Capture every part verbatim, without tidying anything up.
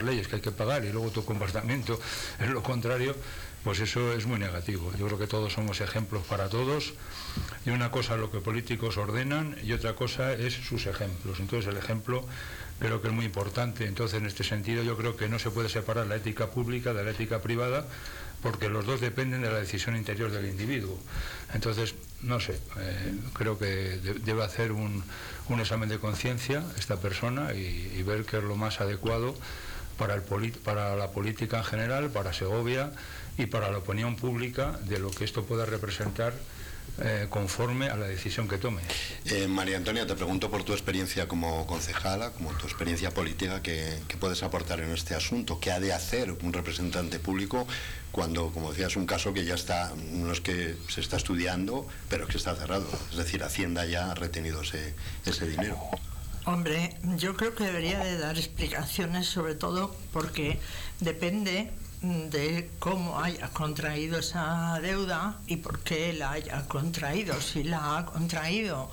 leyes que hay que pagar y luego tu comportamiento es lo contrario, pues eso es muy negativo. Yo creo que todos somos ejemplos para todos, y una cosa es lo que políticos ordenan y otra cosa es sus ejemplos. Entonces el ejemplo creo que es muy importante. Entonces en este sentido yo creo que no se puede separar la ética pública de la ética privada, porque los dos dependen de la decisión interior del individuo. Entonces, no sé, eh, creo que de, debe hacer un, un examen de conciencia esta persona y, y ver qué es lo más adecuado para, el para la política en general, para Segovia y para la opinión pública, de lo que esto pueda representar eh, conforme a la decisión que tome. Eh, María Antonia, te pregunto por tu experiencia como concejala, como tu experiencia política, ¿qué, qué puedes aportar en este asunto? ¿Qué ha de hacer un representante público cuando, como decías, un caso que ya está, no es que se está estudiando, pero que está cerrado? Es decir, Hacienda ya ha retenido ese, ese dinero. Hombre, yo creo que debería de dar explicaciones, sobre todo porque depende de cómo haya contraído esa deuda y por qué la haya contraído. Si la ha contraído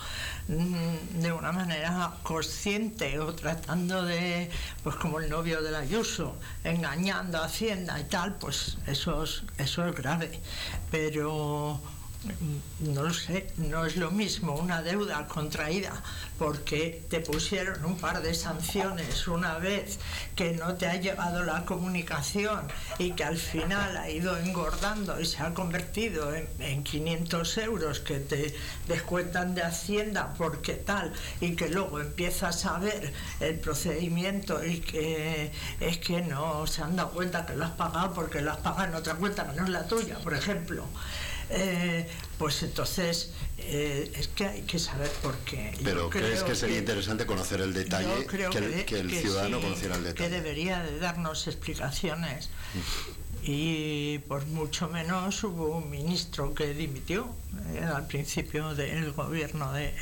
de una manera consciente o tratando de, pues como el novio de la Ayuso, engañando a Hacienda y tal, pues eso es, eso es grave. Pero no lo sé, no es lo mismo una deuda contraída porque te pusieron un par de sanciones una vez, que no te ha llegado la comunicación y que al final ha ido engordando y se ha convertido en, en quinientos euros que te descuentan de Hacienda porque tal, y que luego empiezas a ver el procedimiento y que es que no se han dado cuenta que lo has pagado porque lo has pagado en otra cuenta que no es la tuya, por ejemplo. Eh, pues entonces eh, es que hay que saber por qué. Pero crees que sería que, interesante conocer el detalle, que el, que, que el que ciudadano sí, conociera el detalle. Que debería de darnos explicaciones. Mm. Y por mucho menos hubo un ministro que dimitió eh, al principio del gobierno de,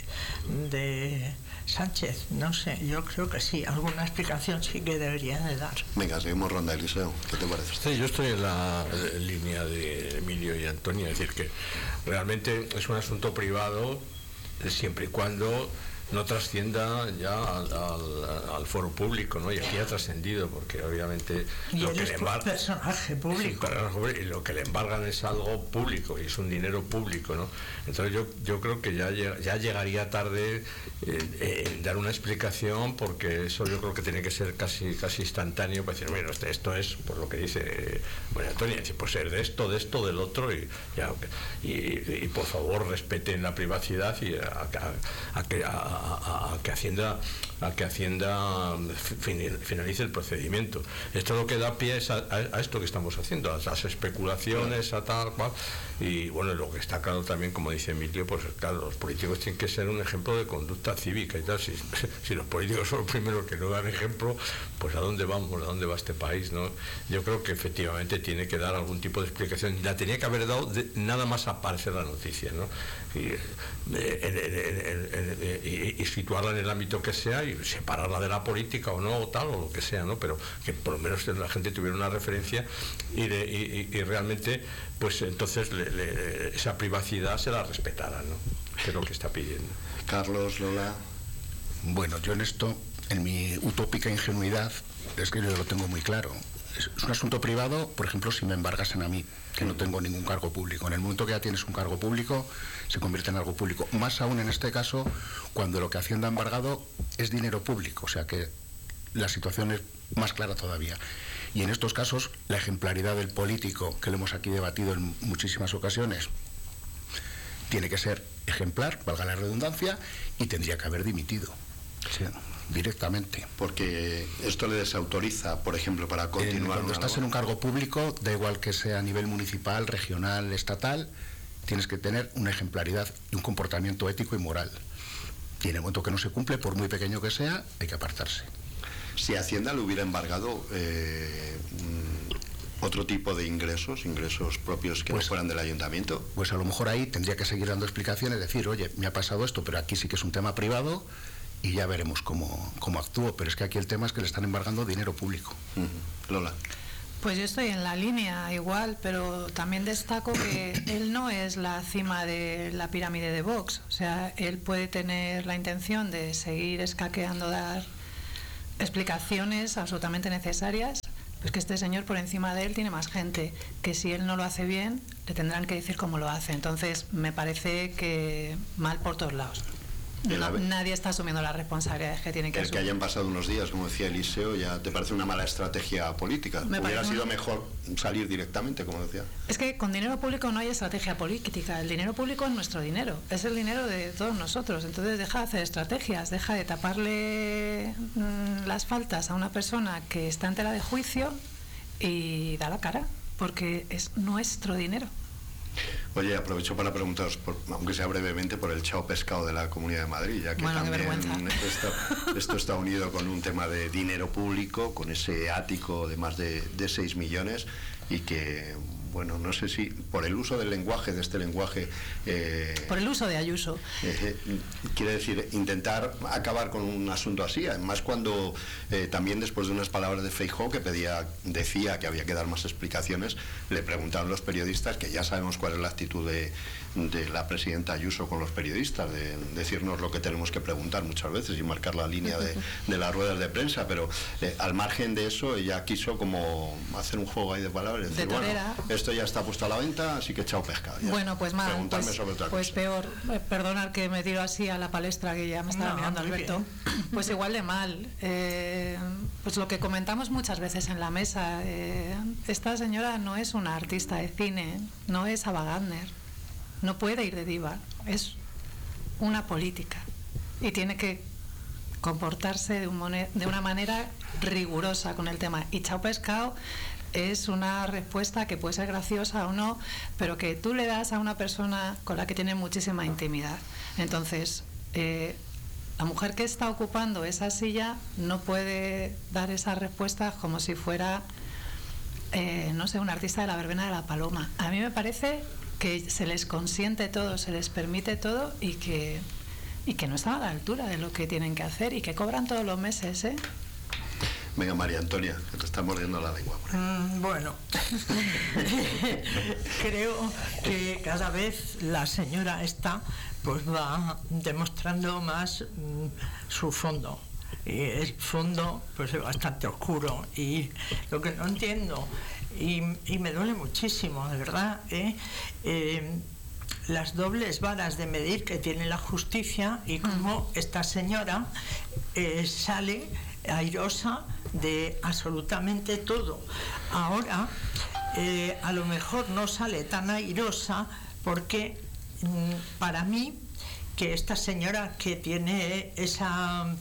de Sánchez. No sé, yo creo que sí, alguna explicación sí que debería de dar. Venga, seguimos ronda, Eliseo. ¿Qué te parece? Sí, yo estoy en la en línea de Emilio y Antonia, es decir, que realmente es un asunto privado siempre y cuando no trascienda ya al, al, al foro público, ¿no? Y aquí ha trascendido, porque obviamente y lo eres que le embargan, personaje público. Sí, y lo que le embargan es algo público y es un dinero público, ¿no? Entonces yo, yo creo que ya, ya llegaría tarde eh, en dar una explicación, porque eso yo creo que tiene que ser casi casi instantáneo para decir, mira, esto es por lo que dice María Antonia, decir, pues es de esto, de esto, del otro, y ya, y, y, y por favor respeten la privacidad y a, a, a que a, A, a que Hacienda a que Hacienda finalice el procedimiento. Esto lo que da pie es a, a, a esto que estamos haciendo, a las especulaciones, a tal cual. Y bueno, lo que está claro también, como dice Emilio, pues claro, los políticos tienen que ser un ejemplo de conducta cívica y tal. Si, si los políticos son los primeros que no dan ejemplo, pues a dónde vamos, a dónde va este país, ¿no? Yo creo que efectivamente tiene que dar algún tipo de explicación. La tenía que haber dado de, nada más aparecer la noticia, ¿no? Y, eh, en, en, en, en, y, y situarla en el ámbito que sea y separarla de la política o no, o tal, o lo que sea, ¿no? Pero que por lo menos la gente tuviera una referencia y, de, y, y realmente, pues entonces le, le, esa privacidad se la respetara, ¿no? Que es lo que está pidiendo. Carlos, Lola. Bueno, yo en esto, en mi utópica ingenuidad, es que yo lo tengo muy claro. Es un asunto privado, por ejemplo, si me embargasen a mí, que no tengo ningún cargo público. En el momento que ya tienes un cargo público, se convierte en algo público. Más aún en este caso, cuando lo que Hacienda ha embargado es dinero público, o sea que la situación es más clara todavía. Y en estos casos, la ejemplaridad del político, que lo hemos aquí debatido en muchísimas ocasiones, tiene que ser ejemplar, valga la redundancia, y tendría que haber dimitido. Sí, directamente. Porque esto le desautoriza, por ejemplo, para continuar. Cuando estás en un cargo público, da igual que sea a nivel municipal, regional, estatal, tienes que tener una ejemplaridad y un comportamiento ético y moral. Y en el momento que no se cumple, por muy pequeño que sea, hay que apartarse. Si Hacienda le hubiera embargado eh, otro tipo de ingresos, ingresos propios que pues, no fueran del ayuntamiento, pues a lo mejor ahí tendría que seguir dando explicaciones, decir, oye, me ha pasado esto, pero aquí sí que es un tema privado, y ya veremos cómo, cómo actúo, pero es que aquí el tema es que le están embargando dinero público. Uh-huh. Lola. Pues yo estoy en la línea igual, pero también destaco que él no es la cima de la pirámide de Vox, o sea, él puede tener la intención de seguir escaqueando dar explicaciones absolutamente necesarias. Pues que este señor por encima de él tiene más gente, que si él no lo hace bien, le tendrán que decir cómo lo hace. Entonces, me parece que mal por todos lados. No, nadie está asumiendo las responsabilidades que tiene que el asumir. El que hayan pasado unos días, como decía Eliseo, ya te parece una mala estrategia política. Me Hubiera sido una... mejor salir directamente, como decía. Es que con dinero público no hay estrategia política. El dinero público es nuestro dinero, es el dinero de todos nosotros. Entonces deja de hacer estrategias, deja de taparle mmm, las faltas a una persona que está en tela de juicio y da la cara, porque es nuestro dinero. Oye, aprovecho para preguntaros, por, aunque sea brevemente, por el chao pescado de la Comunidad de Madrid, ya que bueno, también esto, esto está unido con un tema de dinero público, con ese ático de más de, de seis millones y que, bueno, no sé si por el uso del lenguaje, de este lenguaje... Eh, por el uso de Ayuso. Eh, eh, quiere decir, intentar acabar con un asunto así, además cuando eh, también después de unas palabras de Feijóo que pedía, decía que había que dar más explicaciones, le preguntaron los periodistas, que ya sabemos cuál es la actitud de, de la presidenta Ayuso con los periodistas, de decirnos lo que tenemos que preguntar muchas veces y marcar la línea de, de las ruedas de prensa, pero eh, al margen de eso ella quiso como hacer un juego ahí de palabras, decir, de torera. Bueno, esto ya está puesto a la venta, así que chao pescado. Ya. Bueno, pues mal, Preguntarme pues, sobre otra pues cosa. peor, eh, perdonad que me tiro así a la palestra, que ya me estaba no, mirando Alberto, pues igual de mal. Eh, pues lo que comentamos muchas veces en la mesa, eh, esta señora no es una artista de cine, no es Ava Gardner, no puede ir de diva, es una política y tiene que comportarse de, un de una manera rigurosa con el tema. Y chao pescado es una respuesta que puede ser graciosa o no, pero que tú le das a una persona con la que tiene muchísima intimidad. Entonces, eh, la mujer que está ocupando esa silla no puede dar esa respuesta como si fuera, eh, no sé, un artista de la verbena de la Paloma. A mí me parece que se les consiente todo, se les permite todo y que, y que no están a la altura de lo que tienen que hacer y que cobran todos los meses, ¿eh? Venga, María Antonia, que te está mordiendo la lengua. Mm, bueno, creo que cada vez la señora esta pues va demostrando más mm, su fondo. Y el fondo pues es bastante oscuro y lo que no entiendo y, y me duele muchísimo, de verdad, ¿eh? Eh, las dobles varas de medir que tiene la justicia y cómo esta señora eh, sale airosa de absolutamente todo. Ahora, eh, a lo mejor no sale tan airosa porque mmm, para mí que esta señora que tiene esa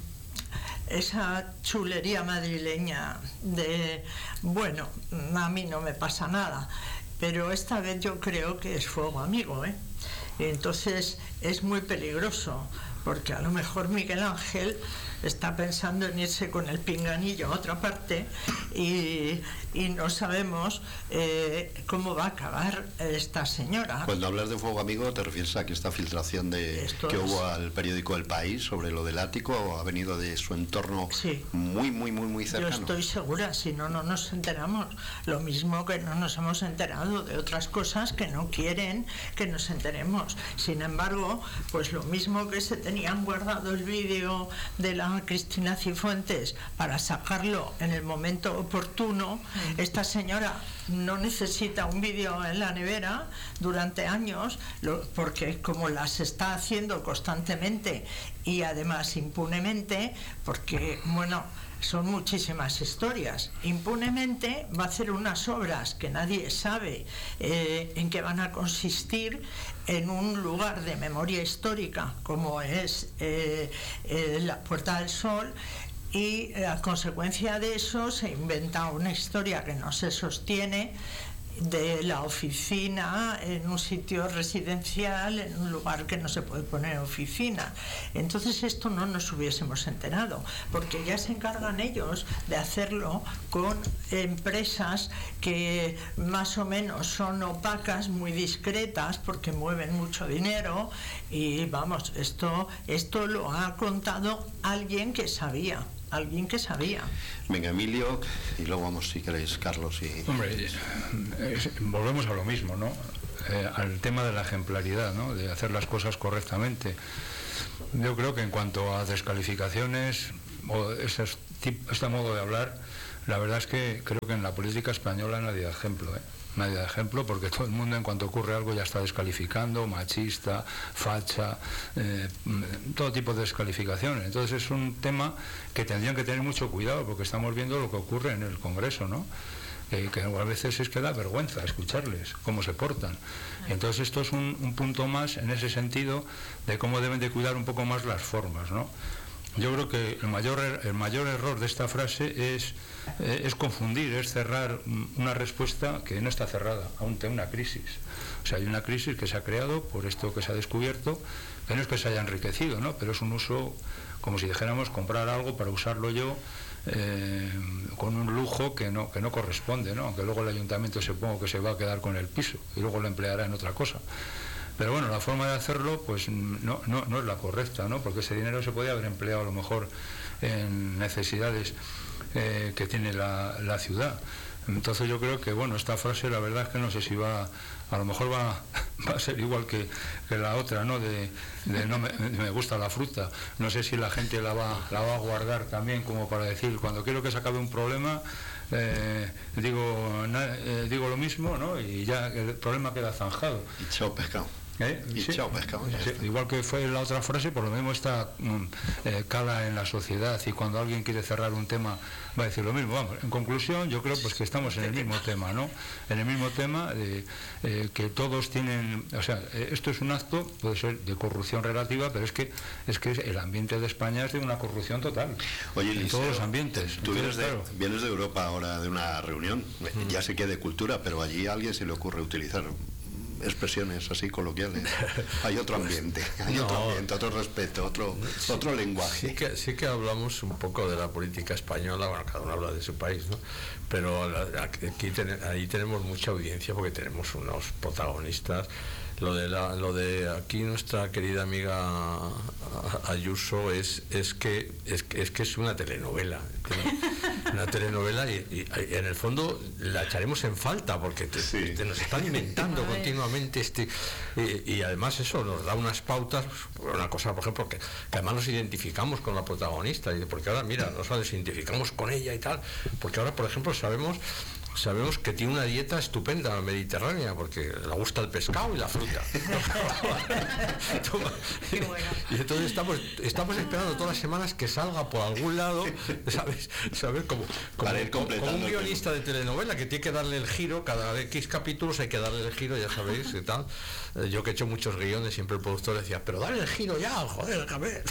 esa chulería madrileña de, bueno, a mí no me pasa nada, pero esta vez yo creo que es fuego amigo, ¿eh? Y entonces es muy peligroso, porque a lo mejor Miguel Ángel está pensando en irse con el pinganillo a otra parte y, y no sabemos eh, cómo va a acabar esta señora. Cuando hablas de fuego amigo, ¿te refieres a que esta filtración de Esto que es... hubo al periódico El País sobre lo del ático ha venido de su entorno sí. muy, muy, muy, muy cercano? Yo estoy segura, si no, no nos enteramos. Lo mismo que no nos hemos enterado de otras cosas que no quieren que nos enteremos. Sin embargo, pues lo mismo que se tenían guardado el vídeo de la Cristina Cifuentes para sacarlo en el momento oportuno, mm. esta señora no necesita un vídeo en la nevera durante años, lo, porque como las está haciendo constantemente y además impunemente, porque, bueno, son muchísimas historias. Impunemente va a hacer unas obras que nadie sabe eh, en qué van a consistir en un lugar de memoria histórica como es eh, eh, la Puerta del Sol, y a consecuencia de eso se inventa una historia que no se sostiene de la oficina en un sitio residencial, en un lugar que no se puede poner oficina. Entonces esto no nos hubiésemos enterado, porque ya se encargan ellos de hacerlo con empresas que más o menos son opacas, muy discretas, porque mueven mucho dinero y vamos, esto, esto lo ha contado alguien que sabía. Alguien que sabía. Venga, Emilio, y luego vamos, si queréis, Carlos. Y... Hombre, es, es, volvemos a lo mismo, ¿no? Eh, al tema de la ejemplaridad, ¿no? De hacer las cosas correctamente. Yo creo que en cuanto a descalificaciones o esas este modo de hablar, la verdad es que creo que en la política española nadie da ejemplo, ¿eh? Nadie da ejemplo, porque todo el mundo en cuanto ocurre algo ya está descalificando, machista, facha, eh, todo tipo de descalificaciones. Entonces es un tema que tendrían que tener mucho cuidado, porque estamos viendo lo que ocurre en el Congreso, ¿no? Eh, que a veces es que da vergüenza escucharles, cómo se portan. Entonces esto es un, un punto más en ese sentido de cómo deben de cuidar un poco más las formas, ¿no? Yo creo que el mayor, el mayor error de esta frase es, eh, es confundir, es cerrar una respuesta que no está cerrada ante una crisis. O sea, hay una crisis que se ha creado por esto que se ha descubierto, que no es que se haya enriquecido, ¿no? Pero es un uso, como si dijéramos, comprar algo para usarlo yo eh, con un lujo que no, que no corresponde, ¿no? Aunque luego el ayuntamiento supongo que se va a quedar con el piso y luego lo empleará en otra cosa. Pero bueno, la forma de hacerlo pues no, no, no es la correcta, ¿no? Porque ese dinero se podía haber empleado a lo mejor en necesidades eh, que tiene la, la ciudad. Entonces yo creo que bueno, esta frase la verdad es que no sé si va, a lo mejor va, va a ser igual que, que la otra, ¿no? De, de no me, me gusta la fruta. No sé si la gente la va, la va a guardar también como para decir, cuando quiero que se acabe un problema, eh, digo, na, eh, digo lo mismo, ¿no? Y ya el problema queda zanjado. Y chao pescado. ¿Eh? Y sí, chao pescado. Sí, igual que fue la otra frase, por lo mismo está mm, eh, cala en la sociedad, y cuando alguien quiere cerrar un tema va a decir lo mismo. Vamos, en conclusión, yo creo pues que estamos en el mismo tema, ¿no? En el mismo tema de eh, que todos tienen, o sea, eh, esto es un acto, puede ser de corrupción relativa, pero es que es que el ambiente de España es de una corrupción total. Oye, en Eliseo, todos los ambientes. Tú vienes, Entonces, de, claro, vienes de Europa ahora de una reunión, mm. ya sé que de cultura, pero allí a alguien se le ocurre utilizar expresiones así coloquiales. Hay otro ambiente, hay no, otro ambiente, otro respeto, otro sí, otro lenguaje. Sí que, sí que hablamos un poco de la política española, bueno, cada uno habla de su país, ¿no? Pero aquí ten, ahí tenemos mucha audiencia porque tenemos unos protagonistas. Lo de la, lo de aquí nuestra querida amiga Ayuso es es que es que es que es una telenovela, una telenovela y, y, y en el fondo la echaremos en falta porque te, sí. te nos están inventando continuamente este y, y además eso nos da unas pautas, una cosa por ejemplo que, que además nos identificamos con la protagonista y porque ahora mira nos identificamos con ella y tal, porque ahora por ejemplo sabemos Sabemos que tiene una dieta estupenda mediterránea porque le gusta el pescado y la fruta. Qué bueno. Y entonces estamos, estamos esperando todas las semanas que salga por algún lado, ¿sabes? ¿Sabes? Como, como, como, como un guionista de telenovela que tiene que darle el giro, cada X capítulos hay que darle el giro, ya sabéis, y tal. Yo que he hecho muchos guiones, siempre el productor decía, pero dale el giro ya, joder, déjame.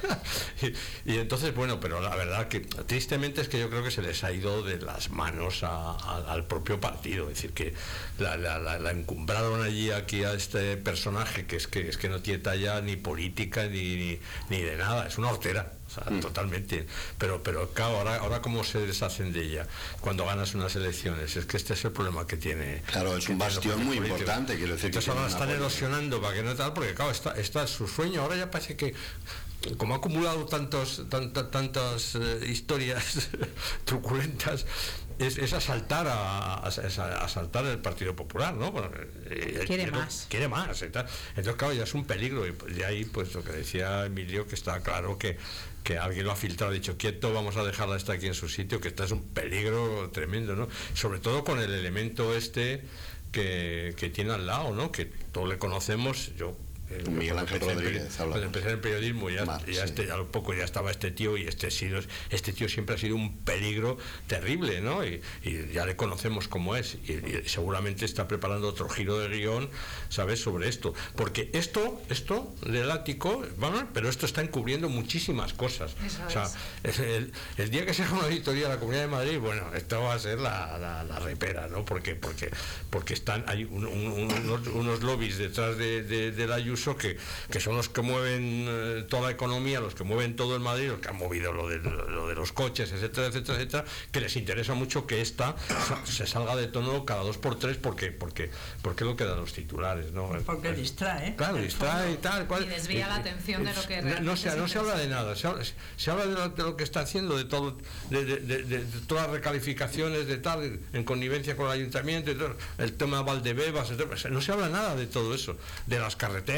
y, y entonces, bueno, pero la verdad que tristemente es que yo creo que se les ha ido de las manos a, a al propio partido, es decir, que la, la, la, la encumbraron allí aquí a este personaje que es que es que no tiene talla ni política ni, ni, ni de nada, es una hortera. O sea, mm. totalmente, pero pero claro, ahora, ahora cómo se deshacen de ella cuando ganas unas elecciones, es que este es el problema que tiene. Claro, es un bastión muy políticos. importante, quiero decir. Entonces que ahora están erosionando para que no tal, porque claro, está, está su sueño, ahora ya parece que como ha acumulado tantos tanta, tantas eh, historias truculentas, es, es asaltar a, a, a asaltar el Partido Popular, ¿no? Bueno, eh, quiere más. Quiere más, y tal. Entonces claro, ya es un peligro, y de ahí pues lo que decía Emilio, que está claro que que alguien lo ha filtrado, ha dicho quieto, vamos a dejarla esta aquí en su sitio, que esta es un peligro tremendo, ¿no? Sobre todo con el elemento este que, que tiene al lado, ¿no? Que todos le conocemos, yo Eh, Miguel Ángel Rodríguez. Cuando empecé en el periodismo ya, Mar, ya, sí. este, ya poco ya estaba este tío y este, este tío siempre ha sido un peligro terrible, ¿no? Y, y ya le conocemos como es y, y seguramente está preparando otro giro de guión, ¿sabes? Sobre esto, porque esto, esto del ático, bueno, pero esto está encubriendo muchísimas cosas. O sea, es el, el día que se haga una auditoría a la Comunidad de Madrid, bueno, esto va a ser la, la, la repera, ¿no? Porque porque porque están hay un, un, unos, unos lobbies detrás de, de, de la Que, que son los que mueven eh, toda la economía, los que mueven todo el Madrid, los que han movido lo de, lo de los coches, etcétera, etcétera, etcétera, que les interesa mucho que esta se salga de tono cada dos por tres porque porque porque es lo que dan los titulares, ¿no? Porque distrae. Claro, distrae y tal. Cual, y desvía la atención de lo que realmente no, no, se, no se habla de nada, se habla, se habla de, lo, de lo que está haciendo, de todo, de, de, de, de, de todas las recalificaciones de tal, en connivencia con el ayuntamiento, y todo, el tema de Valdebebas, etcétera. No se habla nada de todo eso, de las carreteras,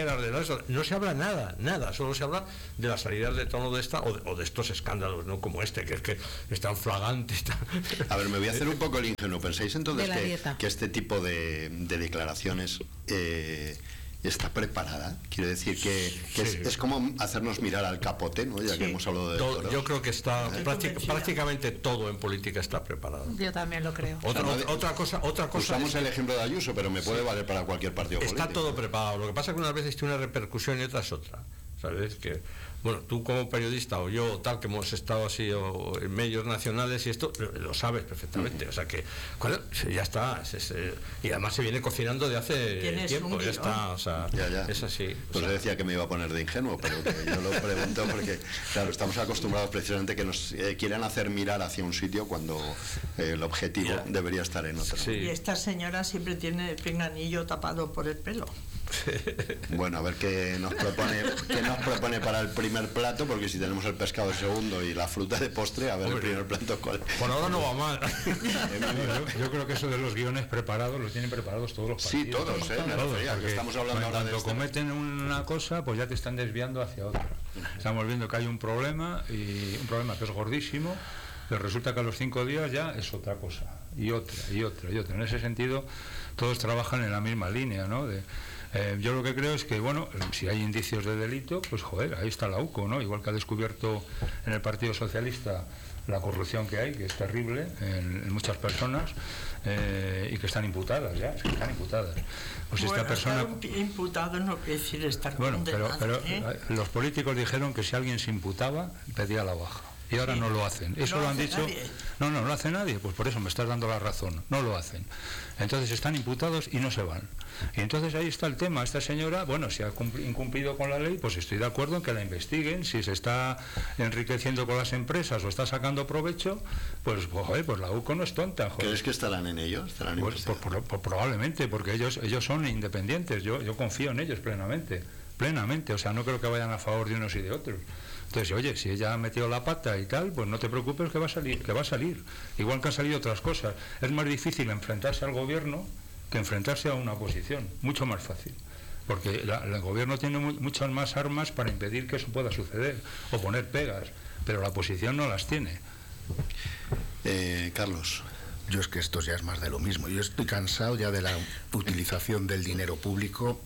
carreteras, de eso, no se habla nada, nada, solo se habla de las salidas de tono de esta o de, o de estos escándalos, ¿no? Como este, que es que es tan flagante. Tan... A ver, me voy a hacer un poco el ingenuo. ¿Pensáis entonces que, que este tipo de, de declaraciones eh, está preparada? Quiero decir que, que sí. es, es como hacernos mirar al capote, ¿no? Ya sí. que hemos hablado de todo, yo creo que está práctic, prácticamente todo en política está preparado. Yo también lo creo. Otra, o sea, otra, otra cosa, otra cosa. Usamos es, el ejemplo de Ayuso, pero me puede sí. valer para cualquier partido está político. Está todo preparado. Lo que pasa es que unas veces tiene una repercusión y otras otra. ¿Sabes? Que, bueno, tú como periodista o yo, tal, que hemos estado así o en medios nacionales y esto, lo, lo sabes perfectamente. Uh-huh. O sea que, bueno, ya está. Es, es, eh, y además se viene cocinando de hace tiempo. Ya está, o sea, ya, ya. es así. Pues yo decía que me iba a poner de ingenuo, pero que yo lo pregunto porque, claro, estamos acostumbrados precisamente que nos eh, quieran hacer mirar hacia un sitio cuando eh, el objetivo yeah. debería estar en otro. Sí. Y esta señora siempre tiene el pinganillo tapado por el pelo. Bueno, a ver qué nos propone qué nos propone para el primer plato, porque si tenemos el pescado de segundo y la fruta de postre, a ver Hombre, el primer plato cuál. Por ahora no va mal. yo, yo creo que eso de los guiones preparados los tienen preparados todos los partidos. Sí, todos, ¿eh? Todos, refería, que estamos hablando cuando, ahora de cuando cometen una cosa, pues ya te están desviando hacia otra. Estamos viendo que hay un problema, y un problema que es gordísimo, pero resulta que a los cinco días ya es otra cosa, y otra, y otra, y otra. En ese sentido, todos trabajan en la misma línea, ¿no? De, Eh, yo lo que creo es que, bueno, si hay indicios de delito, pues joder, ahí está la U C O, ¿no? Igual que ha descubierto en el Partido Socialista la corrupción que hay, que es terrible en, en muchas personas, eh, y que están imputadas ya, es que están imputadas. Pues bueno, esta persona... estar imputado no quiere decir estar bueno, condenado. Pero, pero ¿eh? los políticos dijeron que si alguien se imputaba, pedía la baja. Y ahora sí. no lo hacen. Eso no lo han hace dicho. Nadie. No, no, no lo hace nadie. Pues por eso me estás dando la razón. No lo hacen. Entonces están imputados y no se van. Y entonces ahí está el tema. Esta señora, bueno, si ha incumplido con la ley, pues estoy de acuerdo en que la investiguen. Si se está enriqueciendo con las empresas o está sacando provecho, pues, joder, pues la U C O no es tonta. Joder. ¿Crees que estarán en ello? ¿Estarán pues, por, por, por, probablemente, porque ellos ellos son independientes. Yo, yo confío en ellos plenamente. Plenamente. O sea, no creo que vayan a favor de unos y de otros. Entonces, oye, si ella ha metido la pata y tal, pues no te preocupes que va a salir, que va a salir. Igual que han salido otras cosas. Es más difícil enfrentarse al gobierno que enfrentarse a una oposición. Mucho más fácil. Porque la, el gobierno tiene mu muchas más armas para impedir que eso pueda suceder o poner pegas, pero la oposición no las tiene. Eh, Carlos. Yo es que esto ya es más de lo mismo. Yo estoy cansado ya de la utilización del dinero público.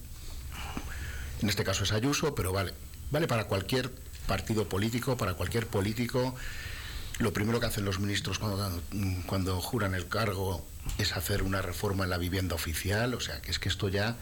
En este caso es Ayuso, pero vale, vale para cualquier partido político, para cualquier político. Lo primero que hacen los ministros cuando, cuando juran el cargo es hacer una reforma en la vivienda oficial. O sea, que es que esto ya,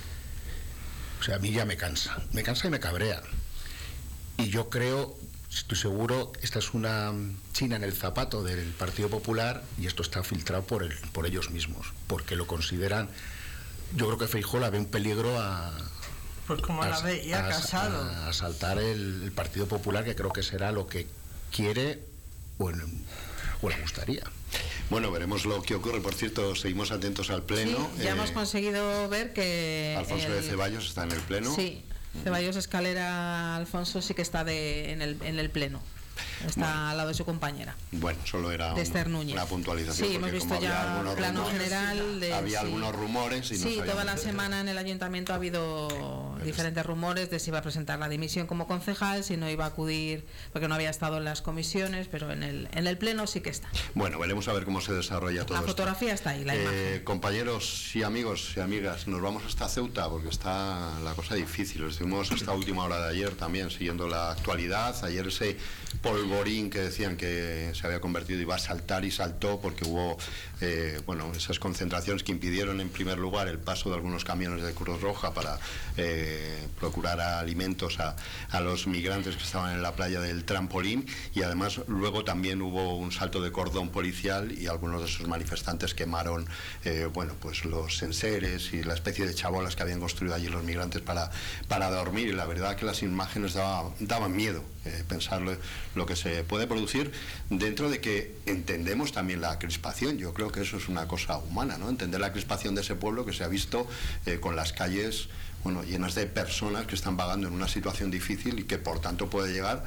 o sea, a mí ya me cansa, me cansa y me cabrea. Y yo creo, estoy seguro, esta es una china en el zapato del Partido Popular, y esto está filtrado por, el, por ellos mismos, porque lo consideran. Yo creo que Feijóo la ve un peligro a... Pues como la veía Casado. A asaltar el, el Partido Popular, que creo que será lo que quiere o, en, o le gustaría. Bueno, veremos lo que ocurre. Por cierto, seguimos atentos al Pleno. Sí, ya eh, hemos conseguido ver que... Alfonso el, de Ceballos está en el Pleno. Sí, Ceballos Escalera Alfonso sí que está de, en, el, en el Pleno. Está bueno, al lado de su compañera. Bueno, solo era un, una puntualización. Sí, hemos visto ya el plano rumores, general. De, había sí. algunos rumores. Y sí, no toda la semana en el ayuntamiento ha habido Pero diferentes rumores de si iba a presentar la dimisión como concejal, si no iba a acudir, porque no había estado en las comisiones, pero en el, en el pleno sí que está. Bueno, veremos a ver cómo se desarrolla todo La esto. fotografía está ahí, la eh, imagen. Compañeros y amigos y amigas, nos vamos hasta Ceuta porque está la cosa difícil. Estuvimos esta última hora de ayer también siguiendo la actualidad. Ayer ese polvorín que decían que se había convertido, iba a saltar y saltó porque hubo eh, bueno, esas concentraciones que impidieron en primer lugar el paso de algunos camiones de Cruz Roja para eh, procurar alimentos a, a los migrantes que estaban en la playa del Trampolín, y además luego también hubo un salto de cordón policial y algunos de esos manifestantes quemaron eh, bueno, pues los enseres y la especie de chabolas que habían construido allí los migrantes para, para dormir, y la verdad que las imágenes daban, daban miedo eh, pensar lo, lo que se puede producir, dentro de que entendemos también la crispación. Yo creo que eso es una cosa humana, ¿no? Entender la crispación de ese pueblo que se ha visto eh, con las calles, bueno, llenas de personas que están vagando en una situación difícil y que por tanto puede llegar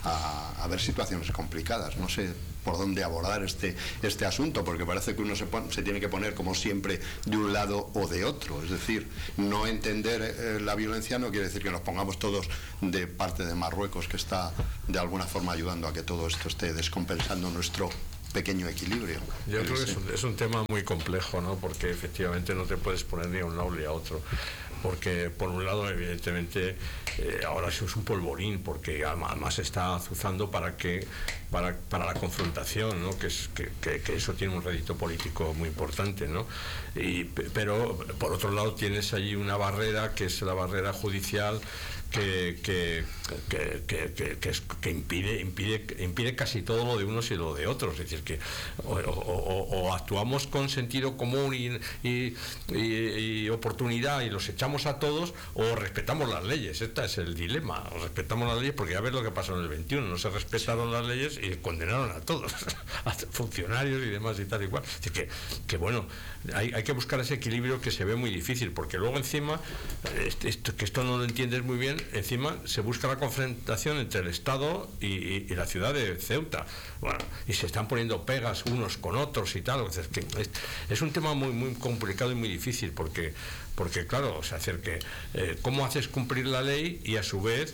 a, a ver situaciones complicadas. No sé por dónde abordar este, este asunto, porque parece que uno se, pon, se tiene que poner, como siempre, de un lado o de otro. Es decir, no entender eh, la violencia no quiere decir que nos pongamos todos de parte de Marruecos, que está de alguna forma ayudando a que todo esto esté descompensando nuestro pequeño equilibrio. Yo creo que es un, es un tema muy complejo, ¿no? Porque efectivamente no te puedes poner ni a un lado ni a otro. Porque por un lado evidentemente eh, ahora eso es un polvorín, porque además se está azuzando para que para, para la confrontación, ¿no? que, es, que, que, que eso tiene un rédito político muy importante, ¿no? Y, pero por otro lado tienes allí una barrera que es la barrera judicial que que, que, que, que, que, es, que impide, impide impide casi todo lo de unos y lo de otros. Es decir, que o, o, o actuamos con sentido común y, y, y, y oportunidad y los echamos a todos, o respetamos las leyes. Este es el dilema. O respetamos las leyes, porque ya ves lo que pasó en el veintiuno, no se respetaron las leyes y condenaron a todos, a funcionarios y demás y tal y cual. Es decir, que, que bueno, hay, hay que buscar ese equilibrio que se ve muy difícil, porque luego encima, esto, que esto no lo entiendes muy bien, encima se busca la confrontación entre el Estado y, y, y la ciudad de Ceuta. Bueno, y se están poniendo pegas unos con otros y tal. Es, que es, es un tema muy muy complicado y muy difícil, porque porque claro, o sea, hacer que eh, cómo haces cumplir la ley y a su vez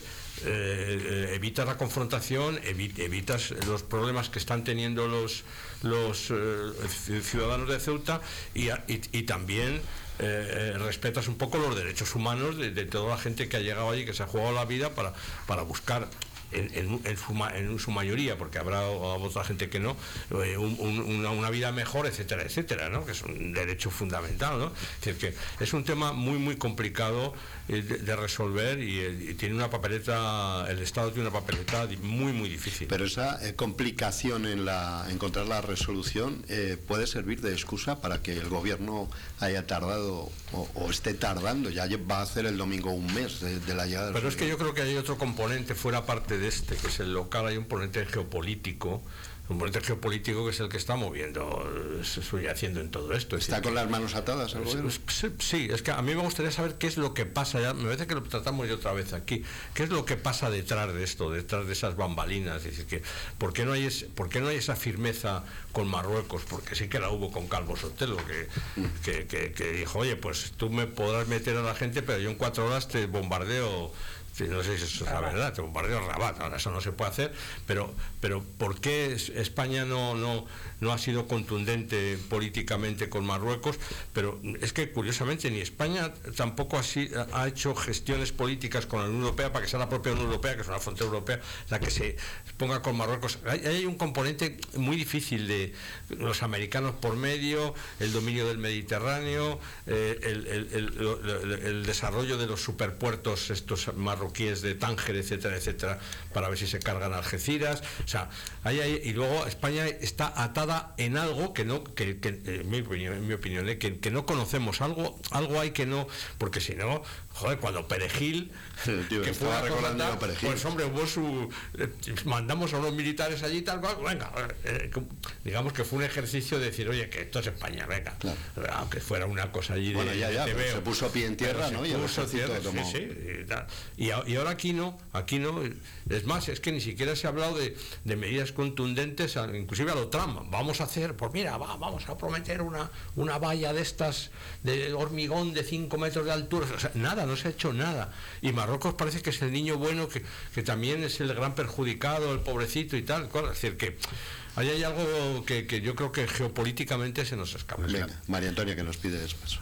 eh, evitas la confrontación, evi evitas los problemas que están teniendo los los eh, ciudadanos de Ceuta y, y, y también Eh, respetas un poco los derechos humanos de, de toda la gente que ha llegado allí, que se ha jugado la vida para, para buscar en, en, en, su, en su mayoría, porque habrá otra gente que no, eh, un, un, una, una vida mejor, etcétera, etcétera, ¿no? Que es un derecho fundamental, ¿no? Es decir, que es un tema muy muy complicado eh, de, de resolver y, eh, y tiene una papeleta, el Estado tiene una papeleta muy muy difícil. Pero esa eh, complicación en la encontrar la resolución eh, puede servir de excusa para que el gobierno haya tardado o, o esté tardando, ya va a hacer el domingo un mes de, de la llegada del Pero es que yo creo que hay otro componente fuera parte de este, que es el local. Hay un componente geopolítico, un componente geopolítico que es el que está moviendo, se estoy haciendo en todo esto. ¿Está con las manos atadas el gobierno? Sí, es que a mí me gustaría saber qué es lo que pasa, ya me parece que lo tratamos ya otra vez aquí, qué es lo que pasa detrás de esto, detrás de esas bambalinas. Es decir, que ¿por qué no hay, es, por qué no hay esa firmeza con Marruecos? Porque sí que la hubo con Calvo Sotelo, que, que, que, que dijo, oye, pues tú me podrás meter a la gente, pero yo en cuatro horas te bombardeo. Sí, no sé si eso es la verdad, te bombardeo Rabat, ahora eso no se puede hacer, pero pero ¿por qué España no no no ha sido contundente políticamente con Marruecos? Pero es que curiosamente ni España tampoco así ha hecho gestiones políticas con la Unión Europea para que sea la propia Unión Europea, que es una frontera europea, la que se ponga con Marruecos. Hay, hay un componente muy difícil de los americanos por medio, el dominio del Mediterráneo, eh, el, el, el, el, el desarrollo de los superpuertos estos marroquíes de Tánger, etcétera, etcétera, para ver si se cargan Algeciras. O sea, hay, hay, y luego España está atada en algo que no, que, que en mi opinión, en mi opinión eh, que, que no conocemos, algo, algo hay que no, porque si no, joder, cuando Perejil, sí, tío, que fue a comandar, pues hombre, hubo su, eh, mandamos a unos militares allí, tal cual, venga, eh, digamos que fue un ejercicio de decir, oye, que esto es España, venga, claro. Aunque fuera una cosa allí de, bueno, ya, ya, de se puso pie en tierra, ¿no? Y el ejército tomó... sí, sí, y, tal. y y ahora aquí no, aquí no, es más, es que ni siquiera se ha hablado de, de medidas contundentes, inclusive a lo Trump, vamos a hacer, pues mira, va, vamos a prometer una, una valla de estas, de hormigón de cinco metros de altura, o sea, nada, no se ha hecho nada, y Marruecos parece que es el niño bueno, que, que también es el gran perjudicado, el pobrecito y tal, es decir, que ahí hay algo que, que yo creo que geopolíticamente se nos escapa. Venga, María Antonia, que nos pide despacho.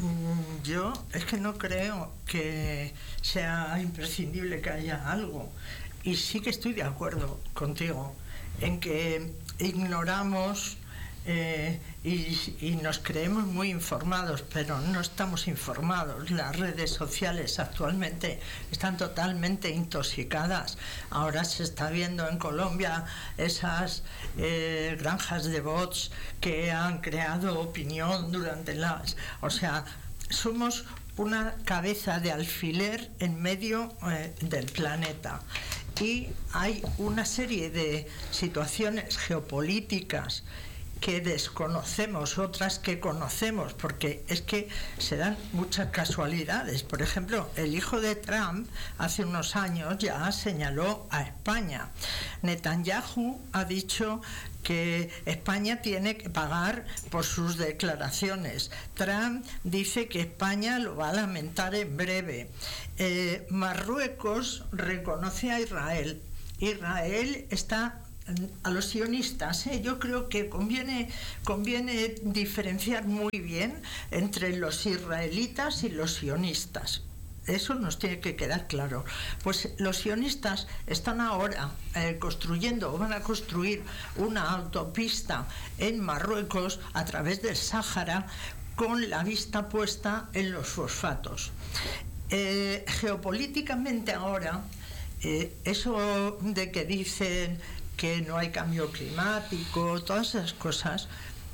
Yo es que no creo que sea imprescindible que haya algo. Y sí que estoy de acuerdo contigo en que ignoramos eh, y, y nos creemos muy informados, pero no estamos informados. Las redes sociales actualmente están totalmente intoxicadas. Ahora se está viendo en Colombia esas eh, granjas de bots que han creado opinión durante las... O sea, somos una cabeza de alfiler en medio eh, del planeta. Y hay una serie de situaciones geopolíticas que desconocemos, otras que conocemos, porque es que se dan muchas casualidades. Por ejemplo, el hijo de Trump hace unos años ya señaló a España. Netanyahu ha dicho que España tiene que pagar por sus declaraciones. Trump dice que España lo va a lamentar en breve. Eh, Marruecos reconoce a Israel. Israel está a los sionistas, ¿eh? Yo creo que conviene, conviene diferenciar muy bien entre los israelitas y los sionistas. Eso nos tiene que quedar claro. Pues los sionistas están ahora eh, construyendo o van a construir una autopista en Marruecos a través del Sáhara con la vista puesta en los fosfatos. Eh, geopolíticamente ahora, eh, eso de que dicen que no hay cambio climático, todas esas cosas,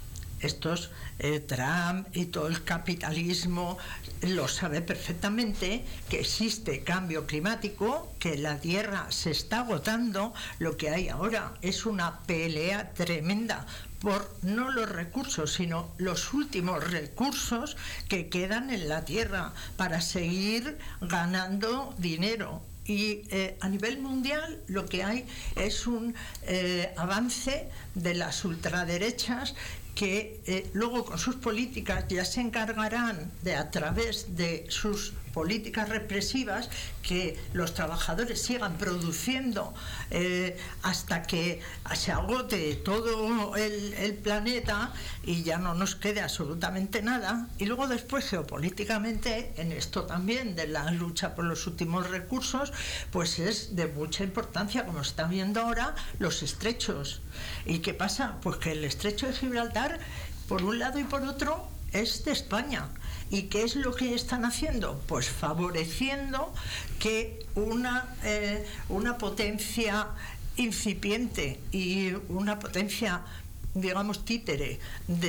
estos eh, Trump y todo el capitalismo lo sabe perfectamente, que existe cambio climático, que la Tierra se está agotando. Lo que hay ahora es una pelea tremenda por no los recursos, sino los últimos recursos que quedan en la Tierra para seguir ganando dinero. Y eh, a nivel mundial lo que hay es un eh, avance de las ultraderechas que eh, luego con sus políticas ya se encargarán de, a través de sus políticas represivas, que los trabajadores sigan produciendo eh, hasta que se agote todo el, el planeta y ya no nos quede absolutamente nada. Y luego después geopolíticamente, en esto también de la lucha por los últimos recursos, pues es de mucha importancia, como se está viendo ahora, los estrechos. ¿Y qué pasa? Pues que el estrecho de Gibraltar, por un lado y por otro, es de España. ¿Y qué es lo que están haciendo? Pues favoreciendo que una, eh, una potencia incipiente y una potencia, digamos, títere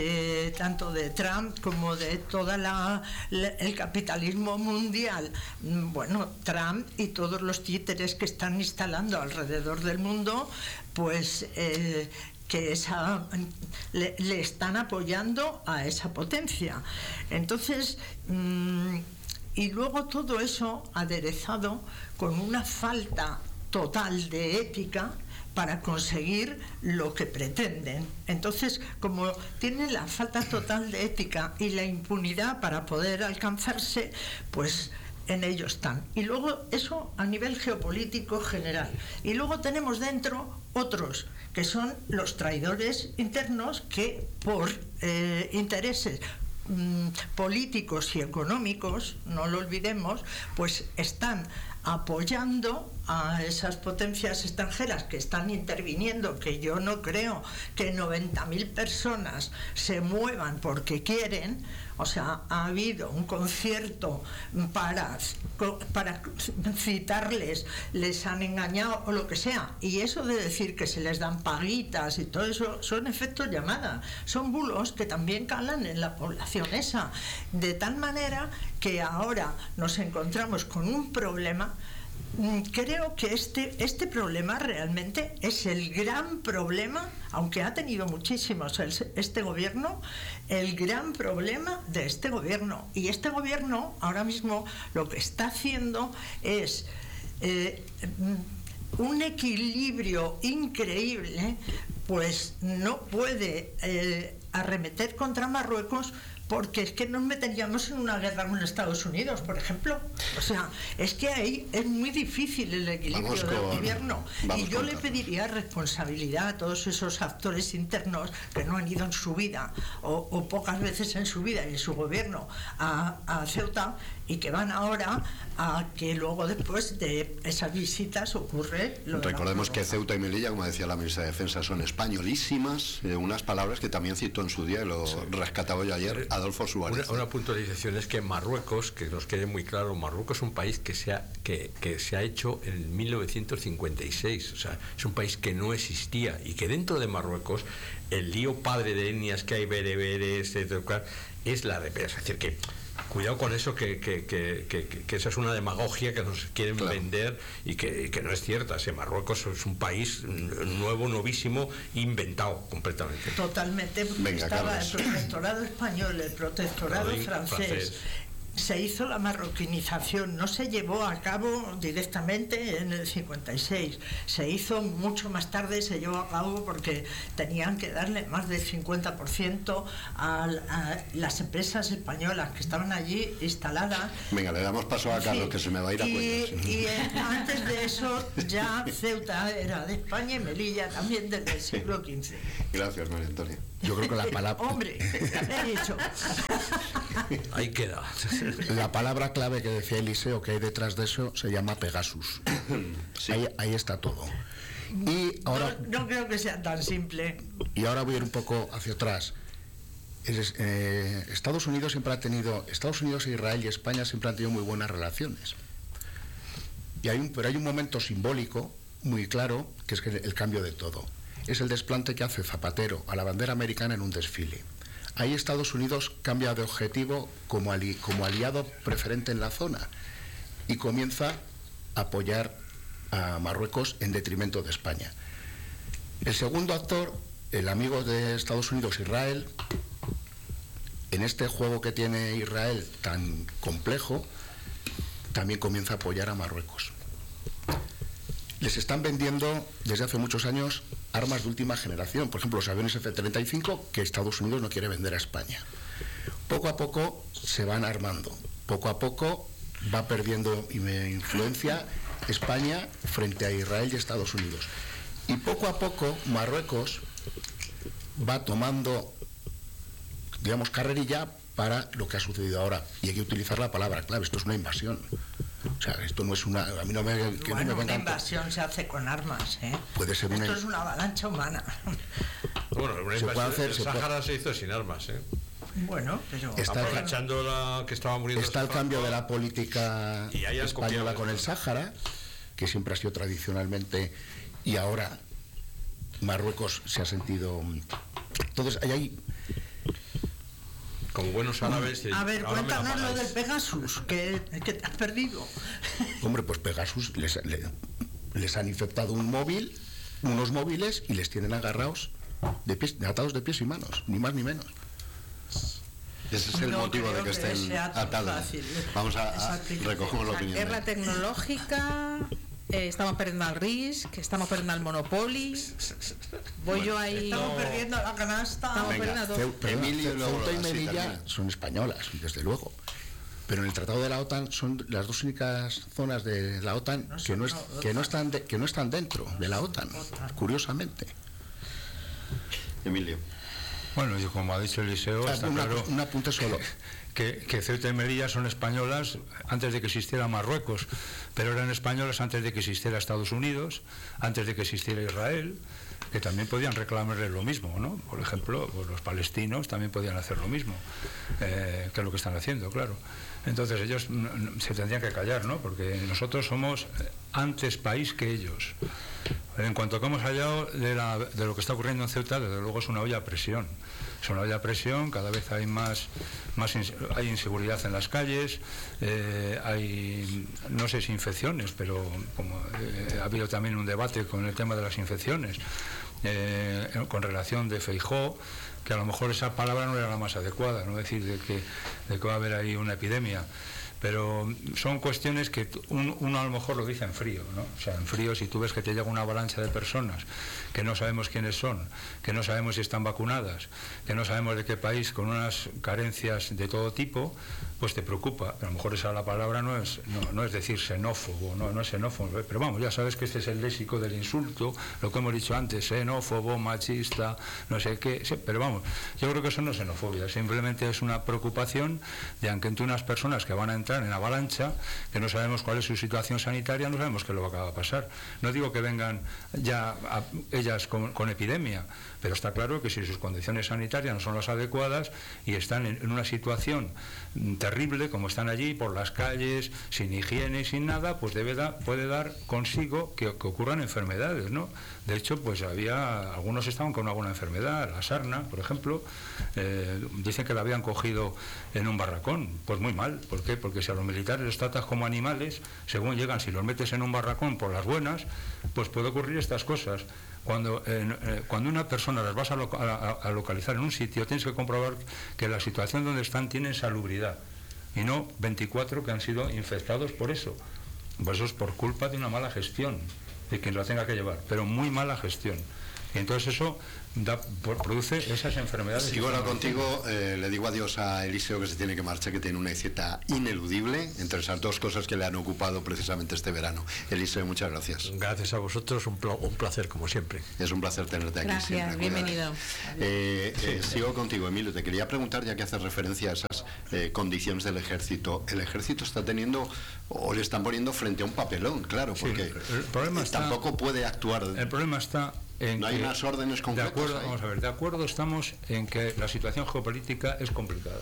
de tanto de Trump como de toda la, la el capitalismo mundial. Bueno, Trump y todos los títeres que están instalando alrededor del mundo, pues eh, que esa, le, le están apoyando a esa potencia. Entonces, mmm, y luego todo eso aderezado con una falta total de ética para conseguir lo que pretenden. Entonces, como tienen la falta total de ética y la impunidad para poder alcanzarse, pues en ello están. Y luego eso a nivel geopolítico general. Y luego tenemos dentro otros, que son los traidores internos que por eh, intereses mmm, políticos y económicos, no lo olvidemos, pues están apoyando a esas potencias extranjeras que están interviniendo, que yo no creo que noventa mil personas se muevan porque quieren. O sea, ha habido un concierto para, para citarles, les han engañado o lo que sea. Y eso de decir que se les dan paguitas y todo eso son efectos llamada, son bulos que también calan en la población esa. De tal manera que ahora nos encontramos con un problema. Creo que este, este problema realmente es el gran problema, aunque ha tenido muchísimos el, este gobierno, el gran problema de este gobierno. Y este gobierno ahora mismo lo que está haciendo es eh, un equilibrio increíble, pues no puede eh, arremeter contra Marruecos, porque es que nos meteríamos en una guerra con Estados Unidos, por ejemplo. O sea, es que ahí es muy difícil el equilibrio vamos del con, gobierno. Y yo le con... pediría responsabilidad a todos esos actores internos que no han ido en su vida, o, o pocas veces en su vida y en su gobierno, a, a Ceuta, y que van ahora a que luego después de esas visitas ocurre lo de Recordemos que Ceuta y Melilla, como decía la ministra de Defensa, son españolísimas, eh, unas palabras que también citó en su día y lo sí. rescataba yo ayer Adolfo Suárez. Una, una puntualización es que Marruecos, que nos quede muy claro, Marruecos es un país que se ha, que, que se ha hecho en mil novecientos cincuenta y seis, o sea, es un país que no existía y que dentro de Marruecos el lío padre de etnias que hay, bereberes, etcétera, es la represión. Es decir, que cuidado con eso, que, que, que, que, que esa es una demagogia que nos quieren claro. vender y que, que no es cierta. O sea, Marruecos es un país nuevo, novísimo, inventado completamente. Totalmente, porque Venga, estaba Carlos. el protectorado español, el protectorado francés. francés. Se hizo la marroquinización, no se llevó a cabo directamente en el cincuenta y seis, se hizo mucho más tarde, se llevó a cabo porque tenían que darle más del cincuenta por ciento a, a las empresas españolas que estaban allí instaladas. Venga, le damos paso a Carlos, sí, que se me va a ir a cuellas. Y, y antes de eso ya Ceuta era de España y Melilla también desde el siglo quince. Gracias, María Antonia. Yo creo que la palabra... Hombre, he dicho. Ahí queda. La palabra clave que decía Eliseo que hay detrás de eso se llama Pegasus. Sí. Ahí, ahí está todo. Y ahora, no, no creo que sea tan simple. Y ahora voy a ir un poco hacia atrás. Es, eh, Estados Unidos siempre ha tenido... Estados Unidos, Israel y España siempre han tenido muy buenas relaciones. Y hay un, pero hay un momento simbólico muy claro, que es que el cambio de todo. Es el desplante que hace Zapatero a la bandera americana en un desfile. Ahí Estados Unidos cambia de objetivo como, ali, como aliado preferente en la zona y comienza a apoyar a Marruecos en detrimento de España. El segundo actor, el amigo de Estados Unidos, Israel, en este juego que tiene Israel tan complejo, también comienza a apoyar a Marruecos. Les están vendiendo desde hace muchos años armas de última generación, por ejemplo los aviones F treinta y cinco que Estados Unidos no quiere vender a España. Poco a poco se van armando, poco a poco va perdiendo influencia España frente a Israel y Estados Unidos. Y poco a poco Marruecos va tomando, digamos, carrerilla para lo que ha sucedido ahora. Y hay que utilizar la palabra clave, esto es una invasión. O sea, esto no es una... A mí no me, que bueno, no me una invasión por... se hace con armas, ¿eh? Puede ser esto una... es una avalancha humana. Bueno, una se puede hacer, el se Sáhara puede... se hizo sin armas, ¿eh? Bueno, pero... Está, aprovechando la que estaba muriendo... Está el cambio de la política española con el Sáhara, que siempre ha sido tradicionalmente... Y ahora Marruecos se ha sentido... Entonces, hay... hay como buenos árabes. A ver, cuéntanos lo del Pegasus, que, que te has perdido. Hombre, pues Pegasus les, les, les han infectado un móvil, unos móviles, y les tienen agarrados, de pies, atados de pies y manos, ni más ni menos. Ese es el no motivo de que, que estén atados. Fácil. Vamos a, a recoger la opinión. Guerra tecnológica. Eh, estamos perdiendo al R I S, que estamos perdiendo al Monopoly. Voy bueno, yo ahí. Estamos perdiendo la canasta. Estamos Venga, perdiendo Ceu, perdón, Emilio, Ceuta y Melilla son españolas, desde luego. Pero en el Tratado de la OTAN son las dos únicas zonas de la OTAN no que, no es, no, que, no están de, que no están dentro de la OTAN, curiosamente. Emilio. Bueno, y como ha dicho Eliseo, ah, está una, claro un apunte solo. Que, que Ceuta y Melilla son españolas antes de que existiera Marruecos, pero eran españolas antes de que existiera Estados Unidos, antes de que existiera Israel, que también podían reclamarles lo mismo, ¿no? Por ejemplo, pues los palestinos también podían hacer lo mismo, eh, que es lo que están haciendo, claro. Entonces ellos se tendrían que callar, ¿no? Porque nosotros somos antes país que ellos. En cuanto a que hemos hallado de, la, de lo que está ocurriendo en Ceuta, desde luego es una olla a presión. Es una olla a presión, cada vez hay más, más hay inseguridad en las calles, eh, hay, no sé si infecciones, pero como eh, ha habido también un debate con el tema de las infecciones, eh, con relación de Feijóo, que a lo mejor esa palabra no era la más adecuada, no decir de que, de que va a haber ahí una epidemia. Pero son cuestiones que un, uno a lo mejor lo dice en frío, ¿no? O sea, en frío, si tú ves que te llega una avalancha de personas que no sabemos quiénes son, que no sabemos si están vacunadas, que no sabemos de qué país, con unas carencias de todo tipo, pues te preocupa. A lo mejor esa la palabra no es no, no es decir xenófobo, no, no es xenófobo, pero vamos, ya sabes que este es el léxico del insulto, lo que hemos dicho antes, xenófobo, machista, no sé qué, pero vamos, yo creo que eso no es xenofobia, simplemente es una preocupación de aunque entre unas personas que van a entrar entrar en avalancha, que no sabemos cuál es su situación sanitaria, no sabemos qué es lo que va a pasar. No digo que vengan ya a, ellas con, con epidemia, pero está claro que si sus condiciones sanitarias no son las adecuadas y están en, en una situación terrible, como están allí, por las calles, sin higiene y sin nada, pues debe da, puede dar consigo que, que ocurran enfermedades, ¿no? De hecho, pues había, algunos estaban con alguna enfermedad, la sarna, por ejemplo, eh, dicen que la habían cogido en un barracón. Pues muy mal. ¿Por qué? Porque si a los militares los tratas como animales, según llegan, si los metes en un barracón por las buenas, pues puede ocurrir estas cosas. Cuando, eh, eh, cuando una persona las vas a, lo, a, a localizar en un sitio, tienes que comprobar que la situación donde están tiene salubridad, y no veinticuatro que han sido infectados por eso. Pues eso es por culpa de una mala gestión de quien lo tenga que llevar, pero muy mala gestión. Y entonces eso da, produce esas enfermedades. Sigo ahora contigo, eh, le digo adiós a Eliseo, que se tiene que marchar, que tiene una visita ineludible entre esas dos cosas que le han ocupado precisamente este verano. Eliseo, muchas gracias. Gracias a vosotros, un, pl un placer como siempre. Es un placer tenerte aquí. Gracias, siempre. bienvenido. Eh, eh, sigo contigo, Emilio. Te quería preguntar, ya que haces referencia a esas eh, condiciones del ejército. El ejército está teniendo, o le están poniendo frente a un papelón, claro, porque sí, el problema está, tampoco puede actuar. El problema está en no hay que, unas órdenes concretas. De acuerdo, ahí. vamos a ver, de acuerdo estamos en que la situación geopolítica es complicada.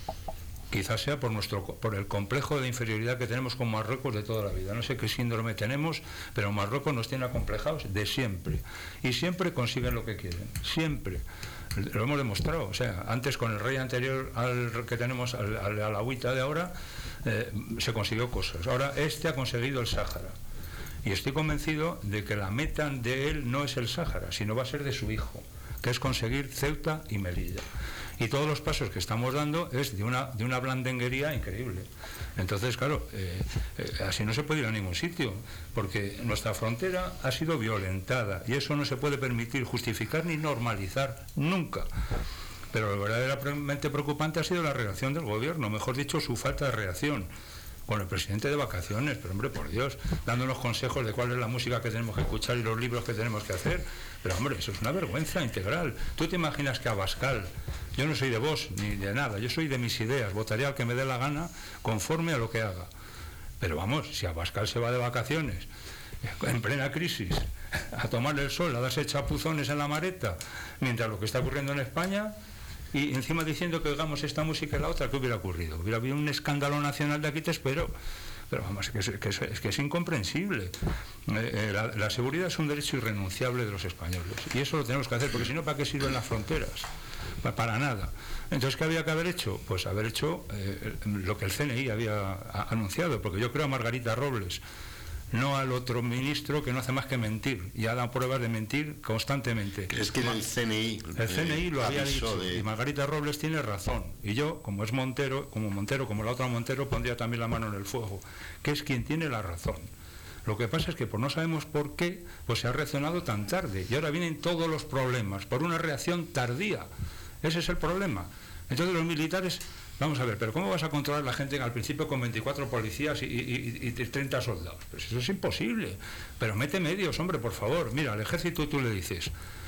Quizás sea por nuestro por el complejo de inferioridad que tenemos con Marruecos de toda la vida. No sé qué síndrome tenemos, pero Marruecos nos tiene acomplejados de siempre. Y siempre consiguen lo que quieren. Siempre. Lo hemos demostrado. O sea, antes con el rey anterior al que tenemos, al, al alawita de ahora, eh, se consiguió cosas. Ahora este ha conseguido el Sáhara. Y estoy convencido de que la meta de él no es el Sáhara, sino va a ser de su hijo, que es conseguir Ceuta y Melilla. Y todos los pasos que estamos dando es de una, de una blandenguería increíble. Entonces, claro, eh, eh, así no se puede ir a ningún sitio, porque nuestra frontera ha sido violentada y eso no se puede permitir, justificar ni normalizar nunca. Pero lo verdaderamente preocupante ha sido la reacción del gobierno, mejor dicho, su falta de reacción. Con el presidente de vacaciones, pero hombre, por Dios, dándonos consejos de cuál es la música que tenemos que escuchar y los libros que tenemos que hacer. Pero hombre, eso es una vergüenza integral. ¿Tú te imaginas que Abascal, yo no soy de Vox ni de nada, yo soy de mis ideas, votaría al que me dé la gana conforme a lo que haga? Pero vamos, si Abascal se va de vacaciones en plena crisis a tomarle el sol, a darse chapuzones en la mareta, mientras lo que está ocurriendo en España, y encima diciendo que hagamos esta música y la otra, ¿qué hubiera ocurrido? Hubiera habido un escándalo nacional de aquí te espero. Pero vamos, que es, que es, es, que es incomprensible. Eh, eh, la, la seguridad es un derecho irrenunciable de los españoles. Y eso lo tenemos que hacer, porque si no, ¿para qué sirven las fronteras? Para, para nada. Entonces, ¿qué había que haber hecho? Pues haber hecho eh, lo que el C N I había a, anunciado, porque yo creo a Margarita Robles, no al otro ministro que no hace más que mentir y ha dado pruebas de mentir constantemente. Es que el C N I el C N I lo había dicho de... y Margarita Robles tiene razón, y yo, como es Montero, como Montero, como la otra Montero, pondría también la mano en el fuego, que es quien tiene la razón. Lo que pasa es que por no sabemos por qué, pues se ha reaccionado tan tarde y ahora vienen todos los problemas por una reacción tardía. Ese es el problema. Entonces los militares, vamos a ver, pero ¿cómo vas a controlar a la gente al principio con veinticuatro policías y, y, y treinta soldados? Pues eso es imposible. Pero mete medios, hombre, por favor. Mira, al ejército tú le dices,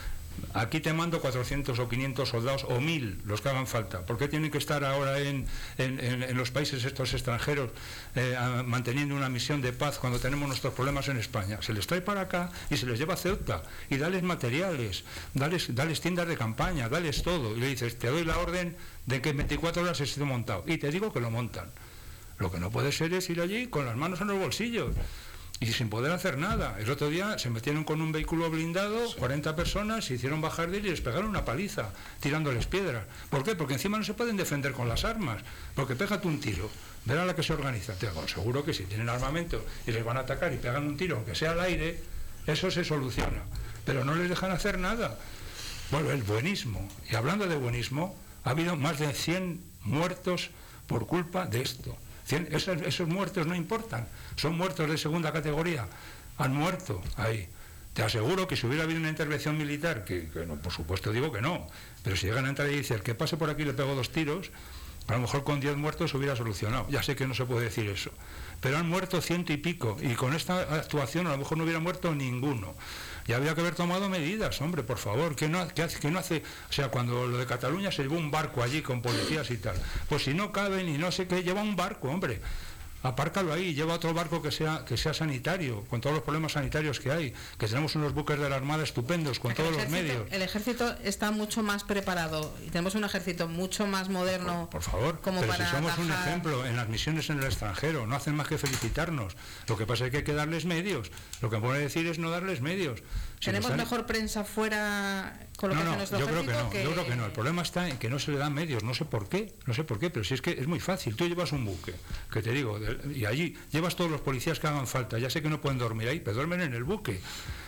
aquí te mando cuatrocientos o quinientos soldados o mil, los que hagan falta. ¿Por qué tienen que estar ahora en, en, en, en los países estos extranjeros eh, a, manteniendo una misión de paz cuando tenemos nuestros problemas en España? Se les trae para acá y se les lleva a Ceuta y dales materiales, dales, dales tiendas de campaña, dales todo. Y le dices, te doy la orden de que en veinticuatro horas esté montado. Y te digo que lo montan. Lo que no puede ser es ir allí con las manos en los bolsillos y sin poder hacer nada. El otro día se metieron con un vehículo blindado, cuarenta personas, se hicieron bajar de él y les pegaron una paliza, tirándoles piedras. ¿Por qué? Porque encima no se pueden defender con las armas, porque pégate un tiro, verá la que se organiza. Te digo, seguro que si tienen armamento y les van a atacar y pegan un tiro, aunque sea al aire, eso se soluciona. Pero no les dejan hacer nada. Bueno, el buenismo. Y hablando de buenismo, ha habido más de cien muertos por culpa de esto. cien, esos, esos muertos no importan, son muertos de segunda categoría, han muerto ahí. Te aseguro que si hubiera habido una intervención militar, que, que no, por supuesto digo que no, pero si llegan a entrar y dicen, el que pase por aquí le pego dos tiros, A lo mejor con diez muertos se hubiera solucionado. Ya sé que no se puede decir eso. Pero han muerto ciento y pico. Y con esta actuación a lo mejor no hubiera muerto ninguno. Y había que haber tomado medidas, hombre, por favor. ¿Qué no, qué hace, qué no hace? O sea, cuando lo de Cataluña se llevó un barco allí con policías y tal. Pues si no caben y no sé qué, lleva un barco, hombre. Apárcalo ahí, lleva otro barco que sea que sea sanitario, con todos los problemas sanitarios que hay, que tenemos unos buques de la Armada estupendos, con todos los medios. El ejército está mucho más preparado y tenemos un ejército mucho más moderno. Por, por favor, como pero para si somos atajar... un ejemplo en las misiones en el extranjero, no hacen más que felicitarnos. Lo que pasa es que hay que darles medios. Lo que puede decir es no darles medios. Si ¿Tenemos están... mejor prensa fuera con lo no, que no, hace nuestro yo creo ejército? que no, que... yo creo que no. El problema está en que no se le dan medios, no sé por qué, no sé por qué, pero si es que es muy fácil. Tú llevas un buque, que te digo, y allí llevas todos los policías que hagan falta. Ya sé que no pueden dormir ahí, pero duermen en el buque,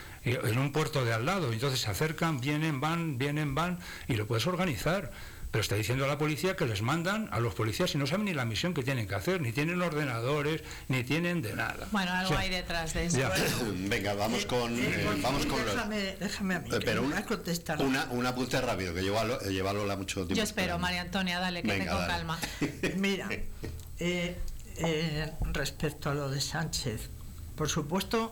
en un puerto de al lado. Entonces se acercan, vienen, van, vienen, van, y lo puedes organizar. Pero está diciendo a la policía que les mandan a los policías y no saben ni la misión que tienen que hacer, ni tienen ordenadores, ni tienen de nada. Bueno, algo o sea, hay detrás de eso. Venga, vamos con... Eh, Eh, vamos con déjame, déjame a mí, eh, pero que un, a contestar. una, un apunte rápido, que lleva Lola, lleva Lola mucho tiempo. Yo espero, esperando. María Antonia, dale, que Venga, tengo dale. calma. Mira, eh, eh, respecto a lo de Sánchez, por supuesto,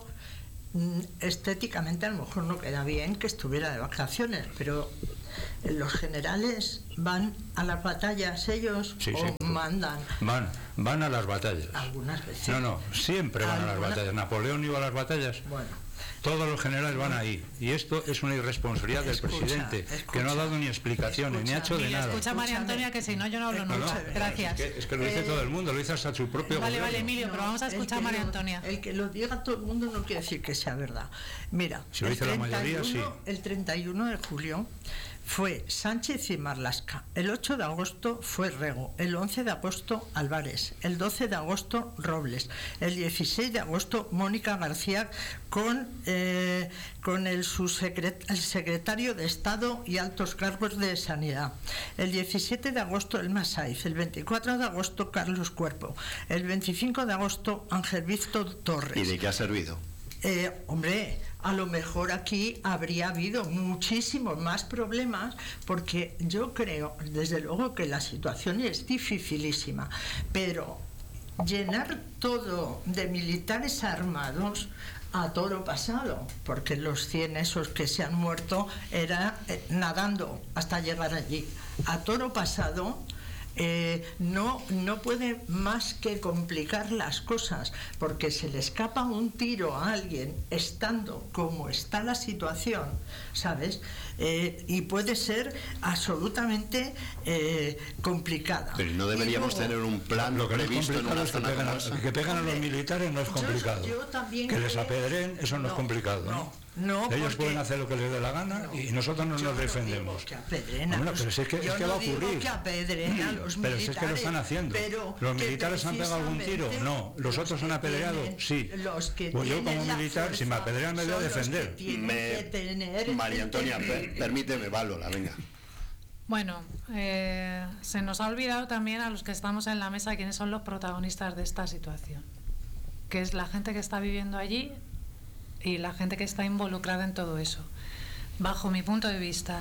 estéticamente a lo mejor no queda bien que estuviera de vacaciones, pero los generales van a las batallas ellos sí, o sí, mandan. Van, van a las batallas. Algunas veces. No, no, siempre van a las Algunas... batallas. Napoleón iba a las batallas. Bueno. Todos los generales van ahí. Y esto es una irresponsabilidad del Escucha, presidente, escucha, que no ha dado ni explicaciones, escucha, ni ha hecho de Mira, nada. escucha a María Antonia, que si no yo no hablo No, no, nunca. Gracias. Es que, es que lo dice Eh, todo el mundo, lo dice hasta su propio Vale, gobierno. vale, Emilio, pero vamos a el escuchar a que María lo- Antonia. El que lo diga todo el mundo no quiere decir que sea verdad. Mira, Si lo el, dice la mayoría, treinta y uno, el treinta y uno de julio fue Sánchez y Marlaska. El ocho de agosto fue Rego. El once de agosto Álvarez. El doce de agosto Robles. El dieciséis de agosto Mónica García con, eh, con el, subsecret- el secretario de Estado y altos cargos de Sanidad. El diecisiete de agosto Elma Saiz. El veinticuatro de agosto Carlos Cuerpo. El veinticinco de agosto Ángel Víctor Torres. ¿Y de qué ha servido? Eh, hombre, a lo mejor aquí habría habido muchísimos más problemas, porque yo creo, desde luego, que la situación es dificilísima, pero llenar todo de militares armados a toro pasado, porque los cien esos que se han muerto era eh, nadando hasta llegar allí, a toro pasado. Eh, no, no puede más que complicar las cosas, porque se le escapa un tiro a alguien estando como está la situación, ¿sabes? Eh, y puede ser absolutamente eh, complicada. Pero no deberíamos Y luego, tener un plan Lo que no es previsto en complicado una es que zona pegan, como a, esa. que pegan a los militares, no es Yo- complicado. yo también que les creo- apedreen, eso no, es No, complicado. ¿no? no, no, Ellos porque- pueden hacer lo que les dé la gana No, y nosotros no yo nos no defendemos. digo que apedreen a Bueno, los- pero si es que, es yo que no va a digo ocurrir. que apedreen a los Pero si es que lo están militares, haciendo. pero ¿Los que militares han pegado algún tiro? precisamente No. ¿Los los otros que han apedreado? tienen- Sí. los que Pues yo como tienen la militar, si me fuerza apedrean me voy a son los que defender. tienen Me- que tener María Antonia, el- per- permíteme, Valola, venga. Bueno, eh, se nos ha olvidado también a los que estamos en la mesa quiénes son los protagonistas de esta situación, que es la gente que está viviendo allí y la gente que está involucrada en todo eso. Bajo mi punto de vista,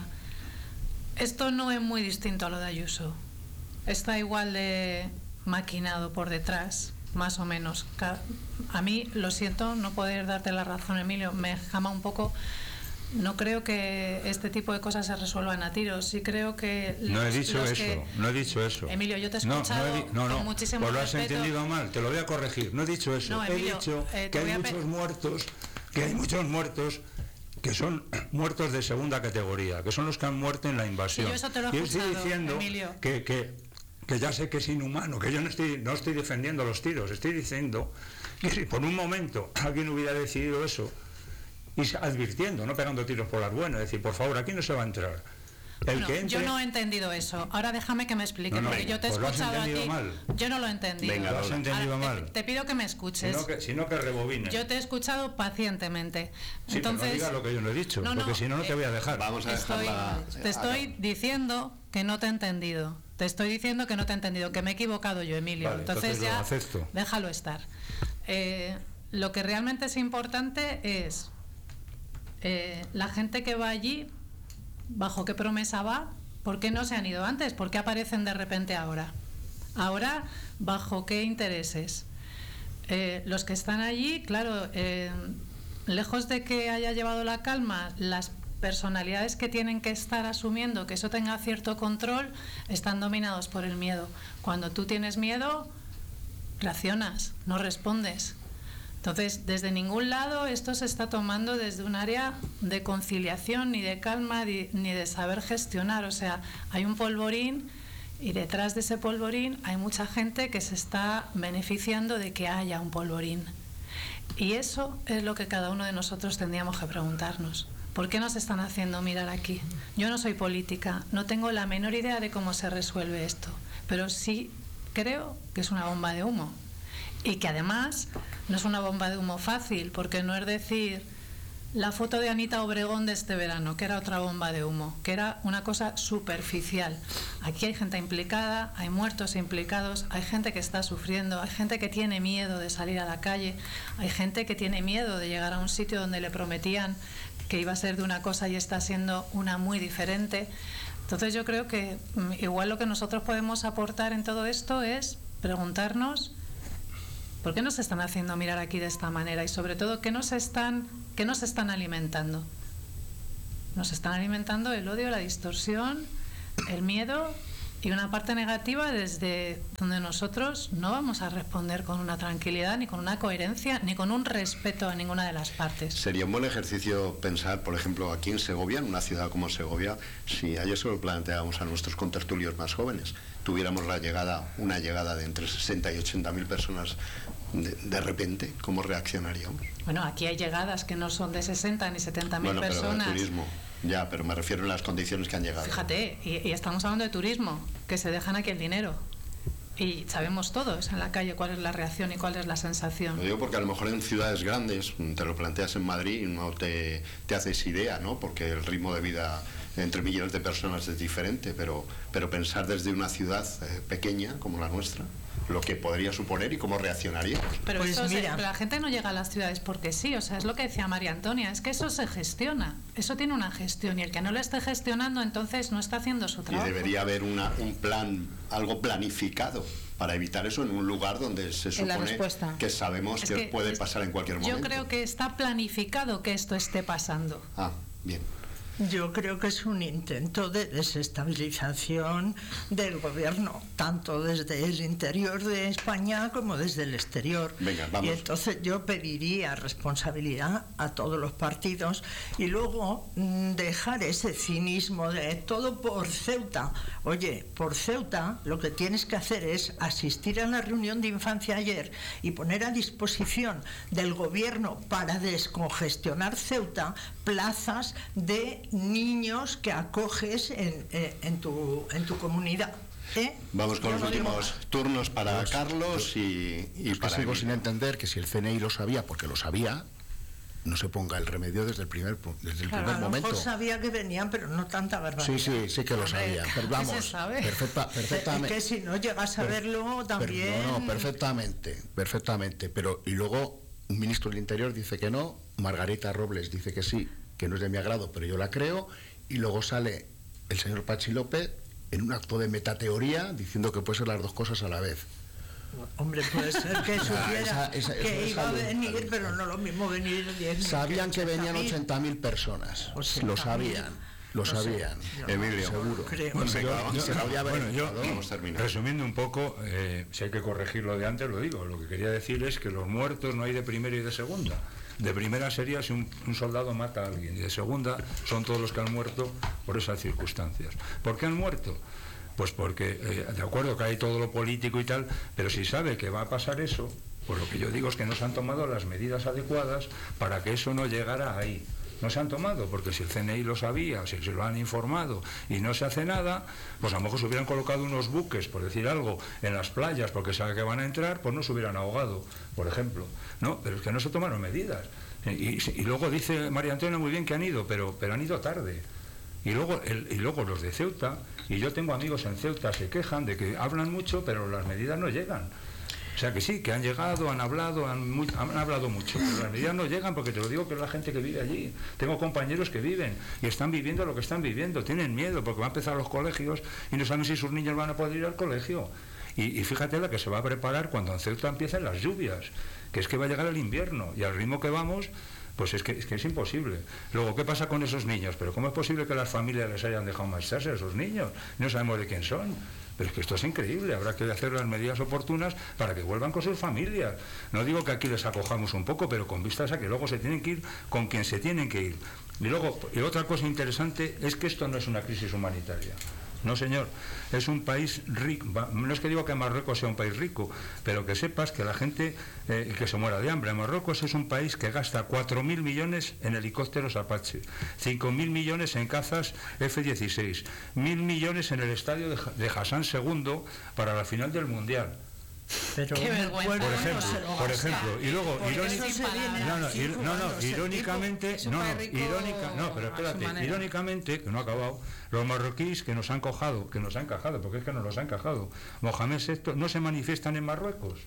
esto no es muy distinto a lo de Ayuso. Está igual de maquinado por detrás, más o menos. Ca- A mí, lo siento, no poder darte la razón, Emilio, me jama un poco. No creo que este tipo de cosas se resuelvan a tiros. Sí creo que... No he los- dicho los eso, que- no he dicho eso. Emilio, yo te he No, no, escuchado he di- no, no, con muchísimo pues lo has respeto. entendido mal, te lo voy a corregir. No he dicho eso. No, he Emilio, dicho eh, te que voy hay a pe- muchos muertos, que hay muchos muertos que son muertos de segunda categoría, que son los que han muerto en la invasión. Sí, yo eso te lo he y estoy escuchado, diciendo Emilio. que, que, que ya sé que es inhumano, que yo no estoy, no estoy defendiendo los tiros, estoy diciendo que si por un momento alguien hubiera decidido eso, y se- advirtiendo, no pegando tiros por las buenas, decir, por favor, aquí no se va a entrar. El No, que entre, yo no he entendido eso. Ahora déjame que me explique, No, no, porque yo te he pues lo has escuchado a ti. entendido mal. Yo no lo he entendido. Venga, lo has entendido Ahora, mal. Te, te pido que me escuches. Sino que, sino que rebobine. Yo te he escuchado pacientemente. Sí, Entonces, pero no digas lo que yo no he dicho, No, no, porque si no, no te eh, voy a dejar. Vamos a estoy, dejarla. te estoy diciendo que no te he entendido. Te estoy diciendo que no te he entendido, que me he equivocado yo, Emilio. Vale, entonces, entonces lo ya acepto. déjalo estar. Eh, lo que realmente es importante es eh, la gente que va allí, bajo qué promesa va, ¿por qué no se han ido antes? ¿Por qué aparecen de repente ahora? Ahora, ¿bajo qué intereses? Eh, los que están allí, claro, eh, lejos de que haya llevado la calma, las personalidades que tienen que estar asumiendo que eso tenga cierto control están dominados por el miedo. Cuando tú tienes miedo, reaccionas, no respondes. Entonces, desde ningún lado esto se está tomando desde un área de conciliación, ni de calma, ni de saber gestionar. O sea, hay un polvorín y detrás de ese polvorín hay mucha gente que se está beneficiando de que haya un polvorín. Y eso es lo que cada uno de nosotros tendríamos que preguntarnos. ¿Por qué nos están haciendo mirar aquí? Yo no soy política, no tengo la menor idea de cómo se resuelve esto, pero sí creo que es una bomba de humo. Y que además no es una bomba de humo fácil, porque no es decir la foto de Anita Obregón de este verano, que era otra bomba de humo, que era una cosa superficial. Aquí hay gente implicada, hay muertos implicados, hay gente que está sufriendo, hay gente que tiene miedo de salir a la calle, hay gente que tiene miedo de llegar a un sitio donde le prometían que iba a ser de una cosa y está siendo una muy diferente. Entonces yo creo que igual lo que nosotros podemos aportar en todo esto es preguntarnos ¿por qué nos están haciendo mirar aquí de esta manera? Y sobre todo, ¿qué nos están, qué nos están alimentando? Nos están alimentando el odio, la distorsión, el miedo y una parte negativa desde donde nosotros no vamos a responder con una tranquilidad, ni con una coherencia, ni con un respeto a ninguna de las partes. Sería un buen ejercicio pensar, por ejemplo, aquí en Segovia, en una ciudad como Segovia, si ayer se lo planteábamos a nuestros contertulios más jóvenes, tuviéramos la llegada, una llegada de entre sesenta y ochenta mil personas de, de repente, ¿cómo reaccionaríamos? Bueno, aquí hay llegadas que no son de sesenta ni setenta mil bueno, personas. Pero de turismo. Ya, pero me refiero a las condiciones que han llegado. Fíjate, y, y estamos hablando de turismo, que se dejan aquí el dinero. Y sabemos todos en la calle cuál es la reacción y cuál es la sensación. Lo digo porque a lo mejor en ciudades grandes, te lo planteas en Madrid y no te, te haces idea, ¿no? Porque el ritmo de vida entre millones de personas es diferente, pero, pero pensar desde una ciudad eh, pequeña como la nuestra, lo que podría suponer y cómo reaccionaría. Pero, pues eso mira. se, pero la gente no llega a las ciudades porque sí, o sea, es lo que decía María Antonia, es que eso se gestiona, eso tiene una gestión y el que no lo esté gestionando entonces no está haciendo su trabajo. Y debería haber una, un plan, algo planificado para evitar eso en un lugar donde se supone que sabemos que, que puede es, pasar en cualquier momento. Yo creo que está planificado que esto esté pasando. Ah, bien. Yo creo que es un intento de desestabilización del gobierno, tanto desde el interior de España como desde el exterior. Venga, vamos. Y entonces yo pediría responsabilidad a todos los partidos y luego mmm, dejar ese cinismo de todo por Ceuta. Oye, por Ceuta lo que tienes que hacer es asistir a la reunión de infancia ayer y poner a disposición del gobierno para descongestionar Ceuta plazas de niños que acoges en, eh, en, tu, en tu comunidad. ¿Eh? Vamos con Yo los no últimos turnos para pues, Carlos y, y es para que sigo sin entender que si el C N I lo sabía, porque lo sabía, no se ponga el remedio desde el primer, desde el claro, primer a lo momento. mejor sabía que venían, pero no tanta barbaridad. Sí, sí, sí que lo sabía. Pero vamos, se sabe? Perfecta, perfectamente. Es que si no llegas a verlo también... Per, no, no, perfectamente, perfectamente. Pero, y luego, un ministro del Interior dice que no, Margarita Robles dice que sí, que no es de mi agrado, pero yo la creo, y luego sale el señor Pachi López en un acto de metateoría diciendo que puede ser las dos cosas a la vez. Hombre, puede ser que supiera esa, esa, que iba a venir, salud. pero no lo mismo venir bien. Sabían que venían ochenta mil personas, lo sabían, lo sabían. Emilio, seguro. Bueno, yo, yo, bueno, yo vamos terminar. Resumiendo un poco, eh, si hay que corregir lo de antes, lo digo. Lo que quería decir es que los muertos no hay de primera y de segunda. De primera sería si un, un soldado mata a alguien, y de segunda son todos los que han muerto por esas circunstancias. ¿Por qué han muerto? Pues porque, eh, de acuerdo que hay todo lo político y tal, pero si sabe que va a pasar eso, pues lo que yo digo es que no se han tomado las medidas adecuadas para que eso no llegara ahí. No se han tomado, porque si el C N I lo sabía, si se lo han informado y no se hace nada, pues a lo mejor se hubieran colocado unos buques, por decir algo, en las playas, porque sabe que van a entrar, pues no se hubieran ahogado, por ejemplo. No, pero es que no se tomaron medidas. Y, y, y luego dice María Antonia muy bien que han ido, pero, pero han ido tarde. Y luego, el, y luego los de Ceuta, y yo tengo amigos en Ceuta, se quejan de que hablan mucho, pero las medidas no llegan. O sea que sí, que han llegado, han hablado, han, muy, han hablado mucho, pero las medidas no llegan porque te lo digo que es la gente que vive allí. Tengo compañeros que viven y están viviendo lo que están viviendo, tienen miedo porque van a empezar los colegios y no saben si sus niños van a poder ir al colegio. Y, y fíjate la que se va a preparar cuando en Ceuta empiecen las lluvias, que es que va a llegar el invierno, y al ritmo que vamos, pues es que, es que es imposible. Luego, ¿qué pasa con esos niños? Pero ¿cómo es posible que las familias les hayan dejado marcharse a esos niños? No sabemos de quién son. Pero es que esto es increíble, habrá que hacer las medidas oportunas para que vuelvan con sus familias. No digo que aquí les acojamos un poco, pero con vistas a que luego se tienen que ir con quien se tienen que ir. Y luego, y otra cosa interesante es que esto no es una crisis humanitaria. No, señor, es un país rico. No es que digo que Marruecos sea un país rico, pero que sepas que la gente eh, que se muera de hambre. Marruecos es un país que gasta cuatro mil millones en helicópteros Apache, cinco mil millones en cazas F dieciséis, mil millones en el estadio de, de Hassan segundo para la final del Mundial. Pero qué vergüenza. Por ejemplo, por ejemplo, y luego irónica, no, no, ir, no, no, irónicamente, no, no, irónica, no, pero espérate, irónicamente, que no ha acabado, los marroquíes que nos han cojado, que nos han encajado, porque es que nos los han encajado, Mohamed sexto, no se manifiestan en Marruecos.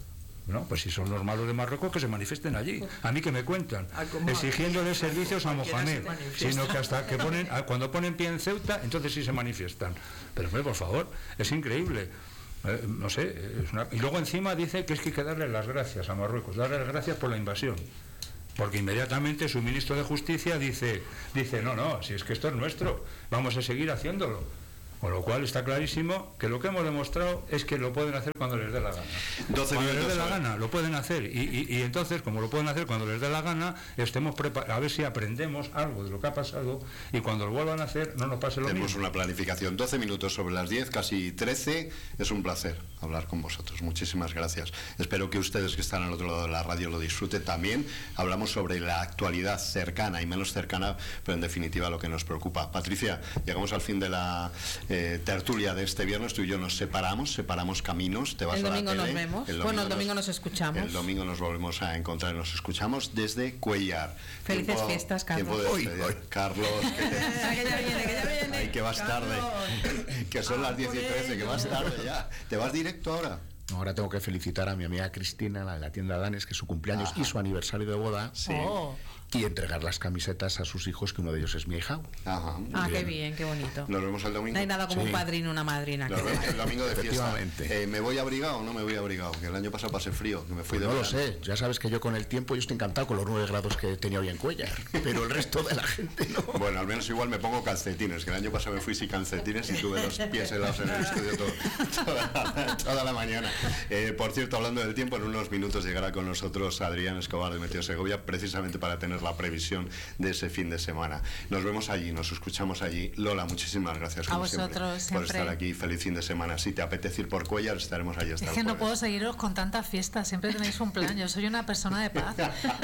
No, pues si son los malos de Marruecos, que se manifiesten allí. A mí que me cuentan, exigiéndole servicios a Mohamed, sino que hasta que ponen, cuando ponen pie en Ceuta, entonces sí se manifiestan. Pero hombre, por favor, es increíble. Eh, no sé, es una... y luego encima dice que es que hay que darle las gracias a Marruecos, darle las gracias por la invasión, porque inmediatamente su ministro de Justicia dice, dice no, no, si es que esto es nuestro, vamos a seguir haciéndolo. Con lo cual está clarísimo que lo que hemos demostrado es que lo pueden hacer cuando les dé la gana. doce cuando les dé la a gana, lo pueden hacer. Y, y, y entonces, como lo pueden hacer cuando les dé la gana, estemos preparados, a ver si aprendemos algo de lo que ha pasado y cuando lo vuelvan a hacer no nos pase lo Tenemos mismo. una planificación. doce minutos sobre las diez, casi trece. Es un placer hablar con vosotros. Muchísimas gracias. Espero que ustedes que están al otro lado de la radio lo disfruten también. Hablamos sobre la actualidad cercana y menos cercana, pero en definitiva lo que nos preocupa. Patricia, llegamos al fin de la eh, tertulia de este viernes. Tú y yo nos separamos, separamos caminos. Te vas el a la domingo tele. nos vemos. El bueno, el domingo nos, nos escuchamos. El domingo nos volvemos a encontrar y nos escuchamos desde Cuellar. Felices tiempo, fiestas, Carlos. De hoy, hoy. Carlos, que, te... que ya viene, que ya viene. Ay, que vas Carlos. tarde. Que son ah, las diez y trece, que vas tarde ya. ¿Te vas directo ahora? Ahora tengo que felicitar a mi amiga Cristina, la de la tienda Danes, que es su cumpleaños Ajá. y su aniversario de boda. Sí. Oh. Y entregar las camisetas a sus hijos, que uno de ellos es mi hija. Ajá, ah, bien. qué bien, qué bonito. Nos vemos el domingo. No hay nada como sí. un padrino, una madrina. Nos vemos el domingo de fiesta. Eh, ¿Me voy abrigado o no me voy abrigado? Que el año pasado pasé frío, que me fui pues de no verano. lo sé, ya sabes que yo con el tiempo yo estoy encantado con los nueve grados que tenía hoy en Cuellar, pero el resto de la gente no. Bueno, al menos igual me pongo calcetines, que el año pasado me fui sin calcetines y tuve los pies helados en el estudio todo, toda, toda la mañana. Eh, por cierto, hablando del tiempo, en unos minutos llegará con nosotros Adrián Escobar de Meteo Segovia, precisamente para tener la previsión de ese fin de semana. Nos vemos allí, nos escuchamos allí. Lola, muchísimas gracias a vosotros siempre, por estar aquí. Feliz fin de semana. Si te apetece ir por Cuellar, estaremos allí hasta Es el que jueves. no puedo seguiros con tantas fiestas, siempre tenéis un plan. Yo soy una persona de paz.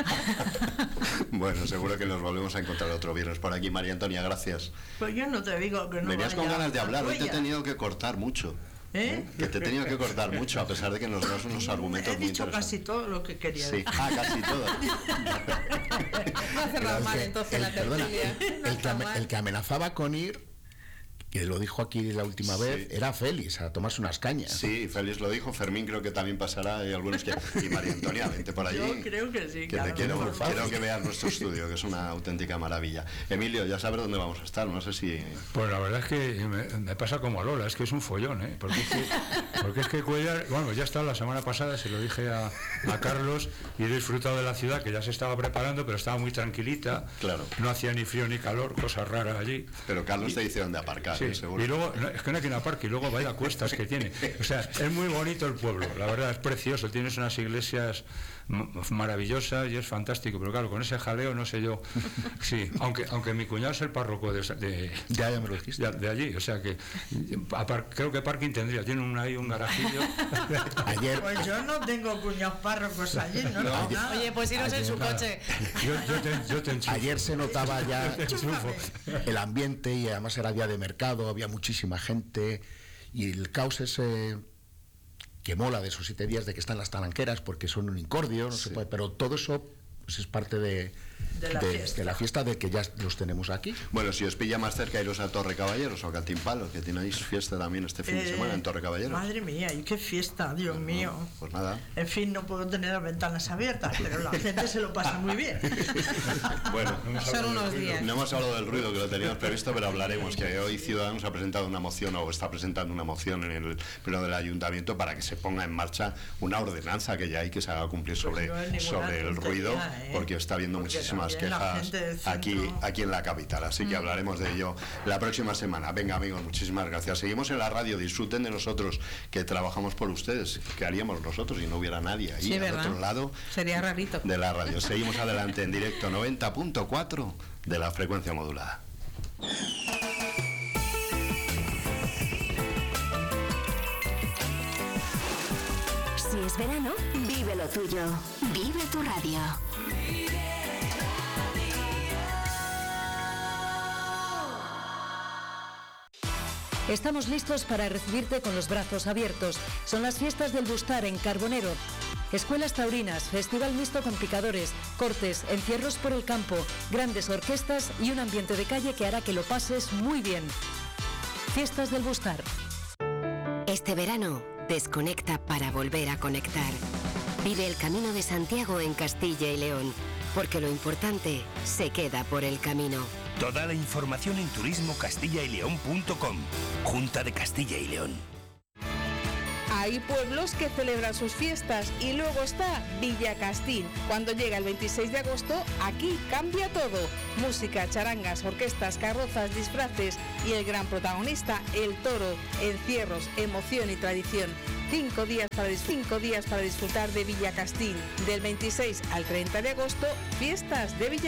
Bueno, seguro que nos volvemos a encontrar otro viernes por aquí. María Antonia, gracias. Pues yo no te digo que no. Venías con ganas de hablar, hoy te he tenido que cortar mucho. ¿Eh? Que te he tenido que cortar mucho, a pesar de que nos das unos argumentos he muy dicho interesantes. casi todo lo que quería sí. decir. Ah, casi todo. No ha cerrado mal entonces el, la perdona, tertulia. el, que, el que amenazaba con ir, que lo dijo aquí la última sí. vez, era Félix, a tomarse unas cañas. Sí, Félix lo dijo, Fermín creo que también pasará, hay algunos que... Y María Antonia, vente por allí. Yo creo que sí, que claro, te quiero, por favor. quiero que veas nuestro estudio, que es una auténtica maravilla. Emilio, ya sabes dónde vamos a estar, no sé si... Pues la verdad es que me, me pasa como a Lola, es que es un follón, ¿eh? Porque es que, porque es que Cuellar, bueno, ya estaba la semana pasada, se lo dije a, a Carlos, y he disfrutado de la ciudad, que ya se estaba preparando, pero estaba muy tranquilita. Claro. No hacía ni frío ni calor, cosas raras allí. Pero Carlos y, te dice dónde aparcar, sí, ¿eh? Seguro. Y luego, no, es que no hay que ir a parque, y luego vaya cuestas que tiene. O sea, es muy bonito el pueblo, la verdad, es precioso, tienes unas iglesias maravillosas y es fantástico, pero claro, con ese jaleo no sé yo. Sí, aunque aunque mi cuñado es el párroco de, de, ya, ya me lo dijiste. de, de allí, o sea que creo que parking tendría, tiene un, ahí un garajillo. Ayer, pues yo no tengo cuñados párrocos allí, no, no, ayer, nada. Oye, pues iros ayer, en su nada. coche. Yo, yo te, yo te enchufo. Ayer se notaba ya enchufo. el ambiente y además era día de mercado, había muchísima gente y el caos ese que mola de esos siete días de que están las talanqueras porque son un incordio, no sí. se puede, pero todo eso pues es parte de, de, la, de, fiesta. de la fiesta de que ya los tenemos aquí. Bueno, si os pilla más cerca, iros a Torre Caballeros o a Cantimpalo, que tenéis fiesta también este fin eh, de semana en Torre Caballeros. Madre mía, y qué fiesta, Dios bueno, mío. Pues nada. En fin, no puedo tener las ventanas abiertas, pero la gente se lo pasa muy bien. Bueno, son unos días. No hemos hablado del ruido, que lo teníamos previsto, pero hablaremos, que hoy Ciudadanos ha presentado una moción o está presentando una moción en el pleno del ayuntamiento para que se ponga en marcha una ordenanza que ya hay que se haga cumplir sobre, pues no sobre el ruido, ¿eh? porque está habiendo porque muchísimas quejas aquí, aquí en la capital, así que mm. hablaremos de ello la próxima semana. Venga, amigos, muchísimas gracias. Seguimos en la radio, disfruten de nosotros, que trabajamos por ustedes. ¿Qué haríamos nosotros si no hubiera nadie ahí sí, al ¿verdad? otro lado? Sería rarito. De la radio. Seguimos adelante en directo noventa punto cuatro de la frecuencia modulada. Si es verano, vive lo tuyo. Vive tu radio. Estamos listos para recibirte con los brazos abiertos. Son las fiestas del Bustar en Carbonero. Escuelas taurinas, festival mixto con picadores, cortes, encierros por el campo, grandes orquestas y un ambiente de calle que hará que lo pases muy bien. Fiestas del Bustar. Este verano, desconecta para volver a conectar. Vive el Camino de Santiago en Castilla y León, porque lo importante se queda por el camino. Toda la información en turismo castilla y león punto com. Junta de Castilla y León. Hay pueblos que celebran sus fiestas y luego está Villa Castín. Cuando llega el veintiséis de agosto, aquí cambia todo. Música, charangas, orquestas, carrozas, disfraces y el gran protagonista, el toro, encierros, emoción y tradición. Cinco días para, cinco días para disfrutar de Villa Castín. Del veintiséis al treinta de agosto, fiestas de Villa